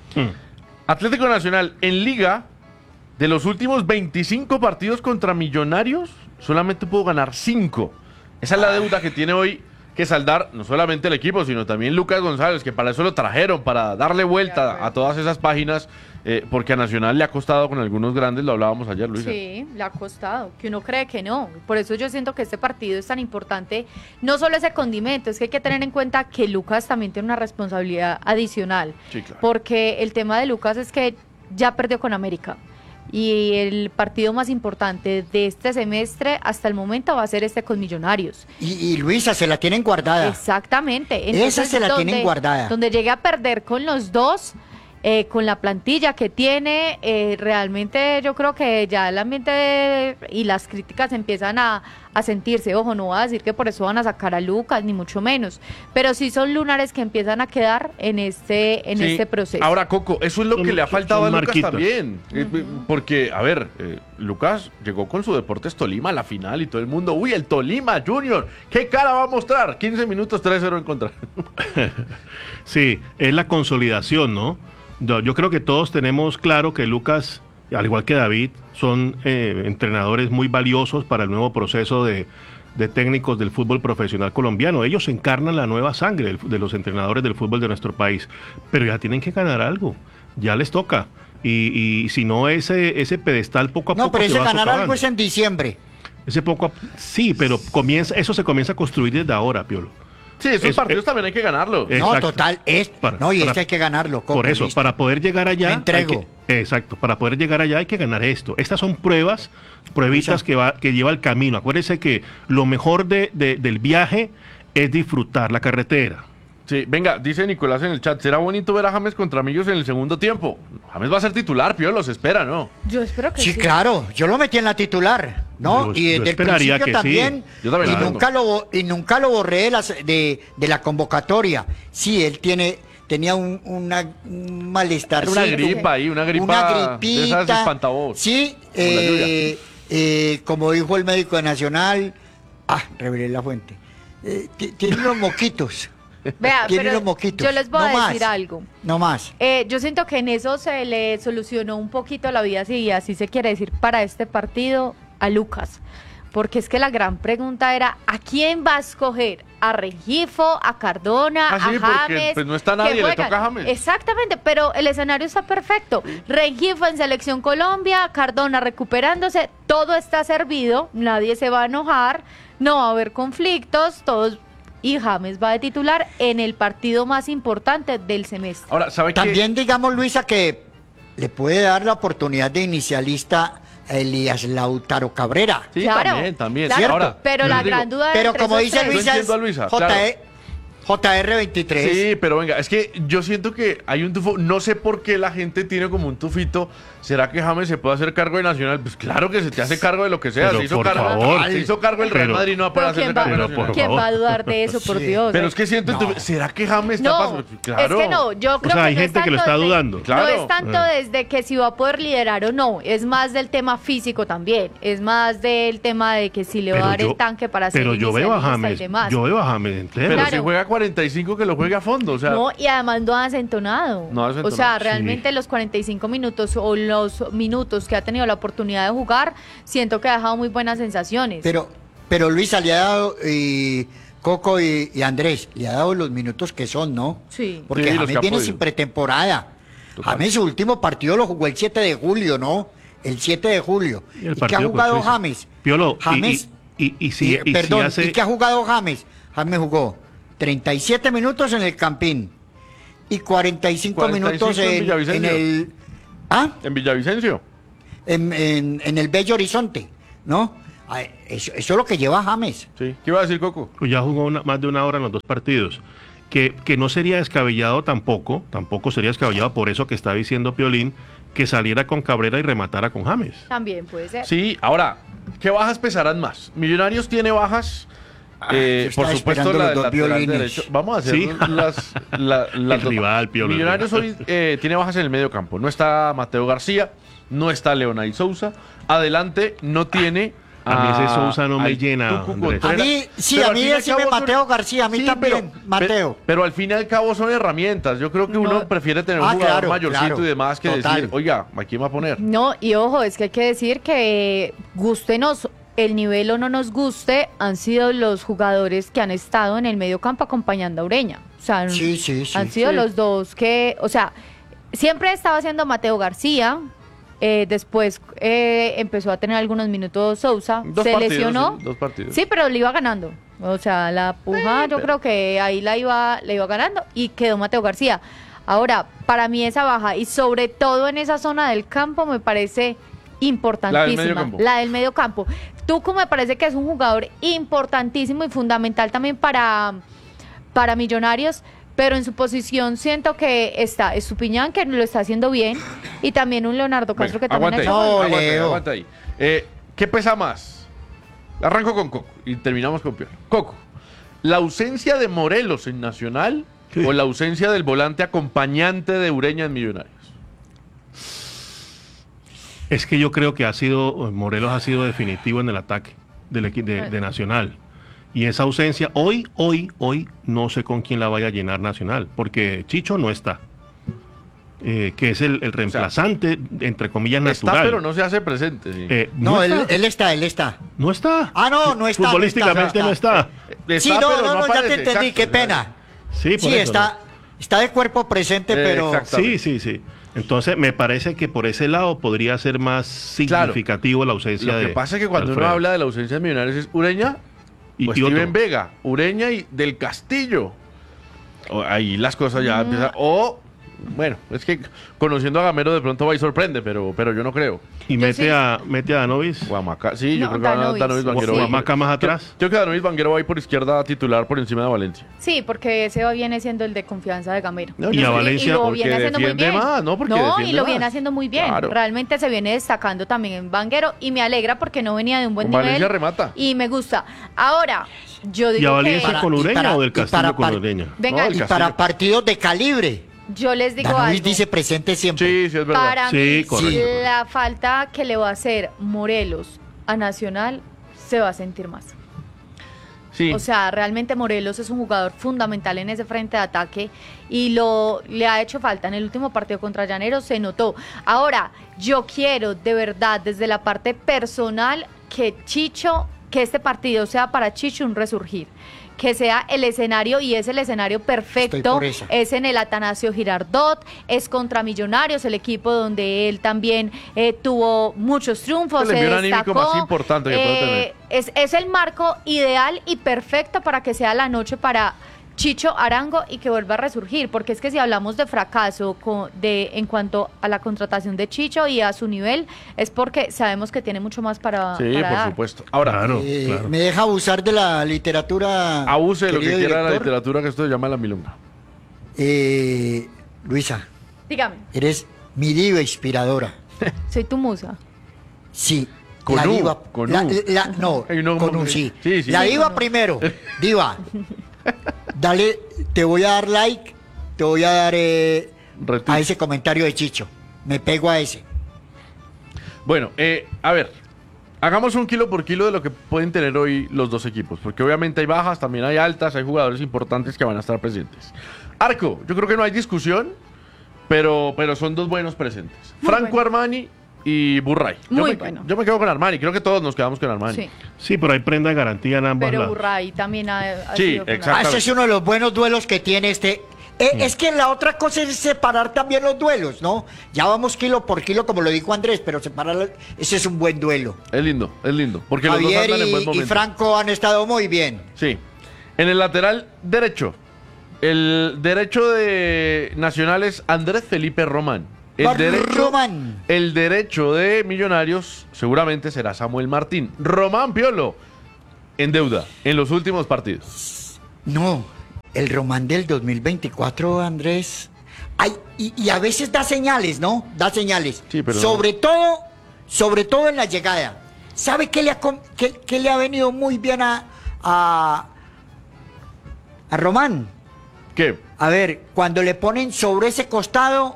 Atlético Nacional en Liga, de los últimos 25 partidos contra Millonarios, solamente pudo ganar 5. Esa es la deuda que tiene hoy que saldar no solamente el equipo, sino también Lucas González, que para eso lo trajeron, para darle vuelta a todas esas páginas, porque a Nacional le ha costado con algunos grandes, lo hablábamos ayer, Luisa. Sí, le ha costado, que uno cree que no. Por eso yo siento que este partido es tan importante, no solo ese condimento, es que hay que tener en cuenta que Lucas también tiene una responsabilidad adicional. Sí, claro. Porque el tema de Lucas es que ya perdió con América. Y el partido más importante de este semestre hasta el momento va a ser este con Millonarios. Y Luisa, se la tienen guardada. Exactamente. Entonces, esa se la tienen guardada. Donde llegue a perder con los dos, con la plantilla que tiene, realmente yo creo que ya el ambiente y las críticas empiezan a sentirse. Ojo, no voy a decir que por eso van a sacar a Lucas, ni mucho menos, pero sí son lunares que empiezan a quedar en este proceso. Ahora, Coco, eso es lo que le ha faltado a Lucas marquitos. también, porque, a ver, Lucas llegó con su Deportes Tolima a la final y todo el mundo, uy, el Tolima Junior, ¿qué cara va a mostrar? 15 minutos, 3-0 en contra. Sí, es la consolidación, ¿no? Yo creo que todos tenemos claro que Lucas, al igual que David, son entrenadores muy valiosos para el nuevo proceso de técnicos del fútbol profesional colombiano. Ellos encarnan la nueva sangre de los entrenadores del fútbol de nuestro país, pero ya tienen que ganar algo, ya les toca. Y si no, ese pedestal poco a poco. No, pero se ese va ganar socavando. algo es en diciembre. Sí, pero eso se comienza a construir desde ahora, Piolo. Sí, esos partidos también hay que ganarlos. No, total, este hay que ganarlo. Por eso, listo. Para poder llegar allá... Me entrego. Exacto, para poder llegar allá hay que ganar esto. Estas son pruebitas que lleva el camino. Acuérdense que lo mejor del viaje es disfrutar la carretera. Sí, venga, dice Nicolás en el chat, será bonito ver a James contra Millos en el segundo tiempo. James va a ser titular, Piolo, se espera, ¿no? Yo espero que sí. Sí, claro, yo lo metí en la titular, ¿no? Y desde el principio que también, sí. Yo también y nunca lo borré de la convocatoria. Sí, él tenía un malestar. Una gripa ahí, una gripita de esas espantabobos. Sí, como dijo el médico de Nacional, revelé la fuente, tiene unos moquitos. Vea, pero los moquitos. yo les voy a decir algo. No más. Yo siento que en eso se le solucionó un poquito la vida, si así se quiere decir, para este partido a Lucas. Porque es que la gran pregunta era, ¿a quién va a escoger? ¿A Rengifo, a Cardona, a James? Pues no está nadie, le toca a James. Exactamente, pero el escenario está perfecto. Rengifo en Selección Colombia, Cardona recuperándose, todo está servido, nadie se va a enojar, no va a haber conflictos, todos... Y James va de titular en el partido más importante del semestre. Ahora, ¿sabe también digamos, Luisa, que le puede dar la oportunidad de inicialista a Elías Lautaro Cabrera. Sí, claro, también. Claro, ahora, pero la gran duda pero como dice Luisa, es claro. JR23. Sí, pero venga, es que yo siento que hay un tufo, no sé por qué la gente tiene como un tufito. ¿Será que James se puede hacer cargo de Nacional? Pues claro que se te hace cargo de lo que sea. Pero se hizo cargo el Real Madrid, no va a poder hacerse cargo de Nacional. ¿Quién va a dudar de eso, por Dios? Pero es que siento, ¿será que James está pasando? Claro. Es que no, yo creo que hay gente que lo está dudando. No es tanto desde que si va a poder liderar o no, es más del tema físico también, es más del tema de que si le va a dar el tanque para hacer Pero yo veo a James entero. Pero si juega 45 que lo juegue a fondo, o sea. No, y además no ha desentonado. O sea, realmente los 45 minutos o los minutos que ha tenido la oportunidad de jugar, siento que ha dejado muy buenas sensaciones. Pero Luisa le ha dado Coco y Andrés, le ha dado los minutos que son, ¿no? Sí. Porque Sí, los James que ha viene podido. sin pretemporada. Total. James su último partido lo jugó el 7 de julio, ¿no? El 7 de julio. Y el ¿Y qué ha partido con jugado Suiza. James? Piolo, James, y si perdón, hace- ¿y qué ha jugado James? James jugó 37 minutos en el Campín y 45 minutos 45 en en Villavicencio. el... ¿Ah? En Villavicencio. En el Bello Horizonte, ¿no? Ay, eso es lo que lleva James. Sí. ¿Qué iba a decir Coco? Pues ya jugó más de una hora en los dos partidos. Que no sería descabellado tampoco sería descabellado por eso que está diciendo Piolín, que saliera con Cabrera y rematara con James. También puede ser. Sí, ahora, ¿qué bajas pesarán más? Millonarios tiene bajas. yo estaba Por supuesto, esperando la los del dos lateral violines. derecho. Vamos a hacer Sí. las El dos. rival, Piolo. Millonarios hoy tiene bajas en el medio campo. No está Mateo García, no está Leonay Sousa. Adelante no tiene. A mí ese Sousa no me al llena, Tucu Andrés. Contreras. A mí, sí, Pero a al mí fin y al decime cabo son- Mateo García, a mí Sí, también, Mateo. Pero al fin y al cabo son herramientas. Yo creo que No. uno prefiere tener un Ah, jugador claro, mayorcito claro. y demás que Total. decir, oiga, ¿a quién va a poner? No, y ojo, es que hay que decir que gústenos el nivel o no nos guste, han sido los jugadores que han estado en el medio campo acompañando a Ureña. O sea, Sí, sí, sí. han sido Sí. los dos que, o sea, siempre estaba haciendo Mateo García, después empezó a tener algunos minutos Sousa, Dos se partidos, lesionó. sí, dos partidos. Sí, pero le iba ganando. O sea, la puja yo creo que ahí le iba ganando y quedó Mateo García. Ahora, para mí esa baja y sobre todo en esa zona del campo me parece importantísima. campo. La del medio campo. Tucu me parece que es un jugador importantísimo y fundamental también para Millonarios, pero en su posición siento que está Estupiñán, que lo está haciendo bien, y también un Leonardo Castro que también ha Aguanta ahí, hecho... No, aguanta ahí, Leo. aguanta ahí. ¿Qué pesa más? Arranco con Coco y terminamos con Piolo. Coco, ¿la ausencia de Morelos en Nacional o la ausencia del volante acompañante de Ureña en Millonarios? Es que yo creo que Morelos ha sido definitivo en el ataque del equipo de Nacional. Y esa ausencia, hoy, no sé con quién la vaya a llenar Nacional, porque Chicho no está. Que es el reemplazante, entre comillas, natural. Está, pero no se hace presente. Sí. No, está. él está. No está. Ah, no está. Futbolísticamente no está. Sí, Está, no, pero ya aparece, te entendí, exacto. qué pena. Sí, por Sí, eso, está de cuerpo presente, pero... exacto. Sí. Entonces, me parece que por ese lado podría ser más Claro. significativo la ausencia Lo de que pasa es que cuando uno Alfredo. habla de la ausencia de Millonarios es Ureña Y o otro. Steven Vega, Ureña y del Castillo. Ahí las cosas ya empiezan. O, bueno, es que conociendo a Gamero de pronto va y sorprende, pero yo no creo. Y mete a Danovis. Guamaca, sí, yo No, creo que Danovis. Danovis Banguero va a ir Guamaca más atrás. Creo que Danovis Banguero va a ir por izquierda titular por encima de Valencia. Sí, porque ese va viene siendo el de confianza de Gamero. No, Y a Valencia, y lo porque viene haciendo muy defiende bien. más, ¿no? Porque y defiende lo más. viene haciendo muy bien. Claro. Realmente se viene destacando también en Vanguero y me alegra porque no venía de un buen Con nivel. Valencia remata. Y me gusta. Ahora, yo ¿Y digo a Valencia que con y Ureña para- o del y Castillo para con par- Ureña? venga, No, el Y Castillo. para partidos de calibre. yo les digo Danovis algo. dice presente siempre. Sí, es verdad. Para Sí, mí, correcto. la falta que le va a hacer Morelos a Nacional se va a sentir más. Sí. O sea, realmente Morelos es un jugador fundamental en ese frente de ataque y le ha hecho falta. En el último partido contra Llaneros se notó. Ahora, yo quiero de verdad desde la parte personal que este partido sea para Chicho un resurgir. Que sea el escenario, y es el escenario Estoy perfecto, por esa. es en el Atanasio Girardot, es contra Millonarios, el equipo donde él también tuvo muchos triunfos, El se envío anímico destacó. más importante que puede tener. Es el marco ideal y perfecto para que sea la noche para Chicho Arango y que vuelva a resurgir, porque es que si hablamos de fracaso en cuanto a la contratación de Chicho y a su nivel, es porque sabemos que tiene mucho más para Sí, para por dar. supuesto. Ahora, Claro. ¿Me deja abusar de la literatura? abuse de lo que querido quiera la director? literatura, que esto se llama la milonga. Luisa, Dígame, eres mi diva inspiradora. soy tu musa. Sí. Con la U, diva. con la- U. no, Hay un con nombre. un sí. Sí, sí. La Sí, diva con U. primero. Diva. Dale, te voy a dar like, te voy a dar Retweet. a ese comentario de Chicho. Me pego a ese. Bueno, a ver, hagamos un kilo por kilo de lo que pueden tener hoy los dos equipos, porque obviamente hay bajas, también hay altas, hay jugadores importantes que van a estar presentes. Arco, yo creo que no hay discusión, pero son dos buenos presentes. Muy Franco bueno. Armani y Burray. Muy bueno. Yo me quedo con Armani, creo que todos nos quedamos con Armani. Sí. Sí, pero hay prenda de garantía en ambos Pero lados. Burray también ha Sí, sido exacto. Ese es uno de los buenos duelos que tiene este. Es que la otra cosa es separar también los duelos, ¿no? Ya vamos kilo por kilo, como lo dijo Andrés, pero ese es un buen duelo. Es lindo, porque los dos Javier andan en buen y momento. Franco han estado muy bien. Sí. En el lateral derecho, el derecho de Nacional es Andrés Felipe Román. El derecho de Millonarios seguramente será Samuel Martín. Román Piolo, en deuda en los últimos partidos. No, el Román del 2024, Andrés. Ay, y a veces da señales, ¿no? Da señales. Sí, pero sobre todo en la llegada. ¿Sabe qué le ha venido muy bien a Román? ¿Qué? A ver, cuando le ponen sobre ese costado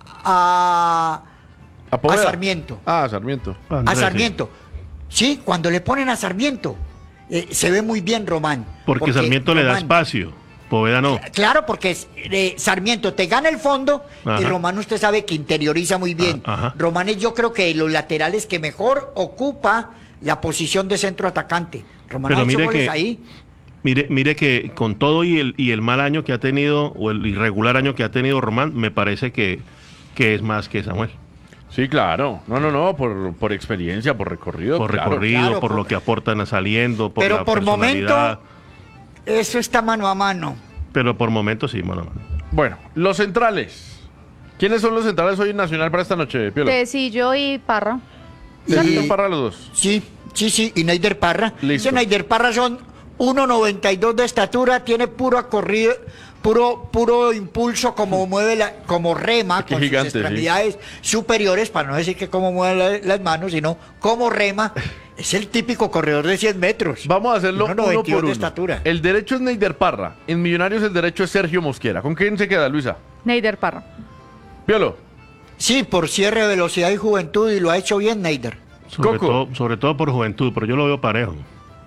a Sarmiento. Ah, Sarmiento. A Sarmiento. Sí, cuando le ponen a Sarmiento. Se ve muy bien Román. Porque Sarmiento le da espacio. Poveda no. Claro, porque Sarmiento te gana el fondo y Ajá. Román usted sabe que interioriza muy bien. Ajá. Román es yo creo que de los laterales que mejor ocupa la posición de centro atacante. Román Pero ha hecho mire goles que- ahí. Mire que con todo y el mal año que ha tenido, o el irregular año que ha tenido Román, me parece que es más que Samuel. Sí, claro. No, por experiencia, por recorrido. Por claro. recorrido, claro, por lo que aportan saliendo, por Pero la por personalidad. momento, eso está mano a mano. Pero por momento sí, mano a mano. Bueno, los centrales. ¿Quiénes son los centrales hoy en Nacional para esta noche, Piolo? Tecillo y Parra. Tecillo Parra los dos. Sí, y Neider Parra. Listo. Ese Neider Parra son 1.92 de estatura, tiene puro corrido, puro impulso, como como rema, Qué con gigante, sus extremidades superiores, para no decir que como mueve las manos, sino como rema. Es el típico corredor de 100 metros. Vamos a hacerlo 1.92 uno por de uno. estatura. El derecho es Neider Parra. En Millonarios el derecho es Sergio Mosquera. ¿Con quién se queda, Luisa? Neider Parra. Piolo. Sí, por cierre, velocidad y juventud, y lo ha hecho bien Neider. Sobre todo por juventud, pero yo lo veo parejo.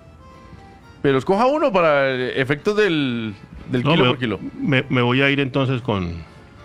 Pero escoja uno para efectos del No, kilo por kilo. me voy a ir entonces con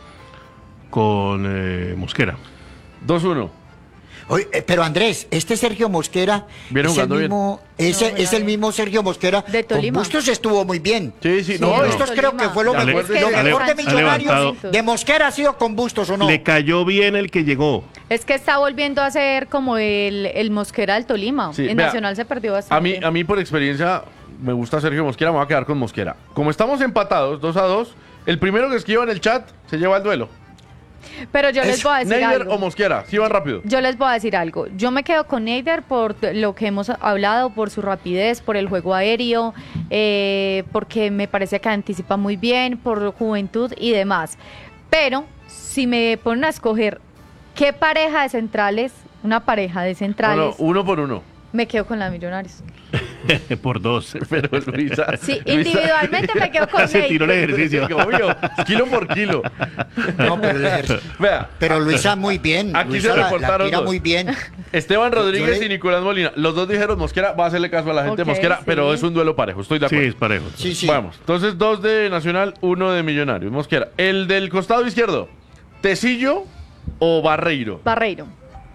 Mosquera. 2-1. Oye, pero Andrés, este Sergio Mosquera Viene es, jugando el mismo, es el mismo Sergio Mosquera. De Tolima. Con Bustos estuvo muy bien. Sí. Con No, Bustos creo que fue lo Ya mejor, le- lo ha mejor de ha Millonarios. levantado. De Mosquera ha sido con Bustos, ¿o no? Le cayó bien el que llegó. Es que está volviendo a ser como el Mosquera del Tolima. Sí, En vea, Nacional se perdió bastante. A mí por experiencia me gusta Sergio Mosquera, me voy a quedar con Mosquera. Como estamos empatados 2-2, el primero que escriba en el chat se lleva el duelo. Pero yo les voy a decir Neider algo. o Mosquera, sí van rápido. Yo les voy a decir algo. Yo me quedo con Neider por lo que hemos hablado, por su rapidez, por el juego aéreo, porque me parece que anticipa muy bien, por juventud y demás. Pero si me ponen a escoger qué pareja de centrales, una pareja de centrales, Uno por uno. me quedo con la Millonarios. Por 2. Pero Luisa. Sí, individualmente me quedo con Se tiró el Neider. ejercicio. Obvio, kilo por kilo. No, Vea, pero Luisa muy bien. aquí Luisa se la reportaron tira dos. muy bien. Esteban Rodríguez Yo y Nicolás Molina. Los dos dijeron Mosquera, va a hacerle caso a la gente Ok, Mosquera, sí. pero es un duelo parejo, estoy de Sí, acuerdo. es parejo. Sí, sí. Vamos, entonces 2 de Nacional, 1 de Millonarios. Mosquera. El del costado izquierdo, ¿Tecillo o Barreiro? Barreiro.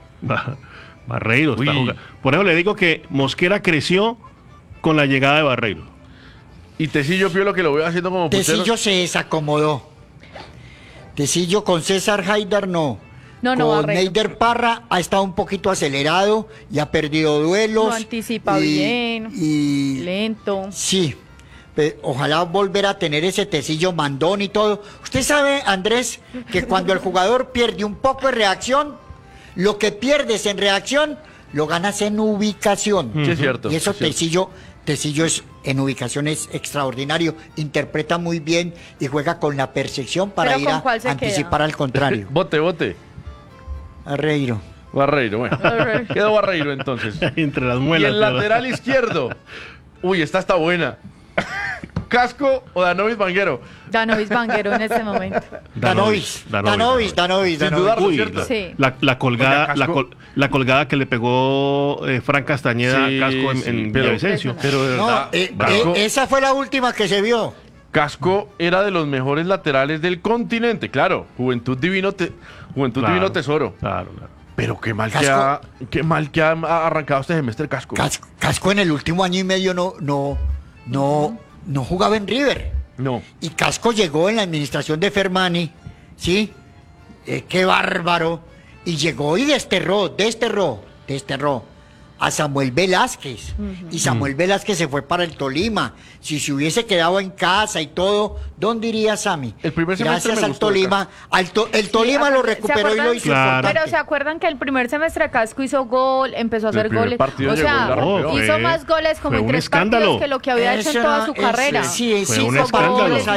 Barreiro está Uy. jugando. Por eso le digo que Mosquera creció con la llegada de Barreiro. Y Tecillo, Piolo, que lo veo haciendo como puchero. Tecillo se desacomodó. Tecillo con César Haidar no. No, con Barreiro. Neider Parra ha estado un poquito acelerado y ha perdido duelos. No anticipa bien, Y lento. sí, ojalá volver a tener ese Tecillo mandón y todo. Usted sabe, Andrés, que cuando el jugador pierde un poco de reacción, lo que pierdes en reacción, lo ganas en ubicación. Sí, es cierto. Y eso es cierto. Tecillo es, en ubicación es extraordinario, interpreta muy bien y juega con la percepción para ¿Pero ir con a cuál se anticipar queda? al contrario. Bote. Arreiro. Barreiro, bueno. Quedó Barreiro entonces. Entre las Y muelas. el lateral izquierdo. Uy, esta está buena. ¿Casco o Danovis Vanguero? Danovis Vanguero en este momento. Danovis. Sin dudarlo, Uy, ¿cierto? Sí. la colgada, Oiga, Casco. la colgada que le pegó Fran Castañeda Sí, a Casco sí, en pero- Villavicencio. Pero de No, verdad, Casco, esa fue la última que se vio. Casco era de los mejores laterales del continente. Claro, Juventud Divino, Claro, Divino Tesoro. Claro. Pero qué mal, Casco. qué mal que ha arrancado este semestre Casco. Casco en el último año y medio no jugaba en River. No. Y Casco llegó en la administración de Fermani, ¿sí? Qué bárbaro. Y llegó y desterró a Samuel Velázquez. Y Samuel Velázquez se fue para el Tolima. Si se hubiese quedado en casa y todo, ¿dónde iría Sammy? El primer semestre Gracias me al gustó Tolima. El Tolima lo recuperó y lo hizo importante. Pero ¿se acuerdan que el primer semestre Casco hizo gol, empezó a hacer goles? partido O llegó y sea, la rompió. hizo más goles como fue en un 3 escándalo. partidos que lo que había hecho en toda su carrera. Sí, Fue sí, un hizo escándalo. goles ahí.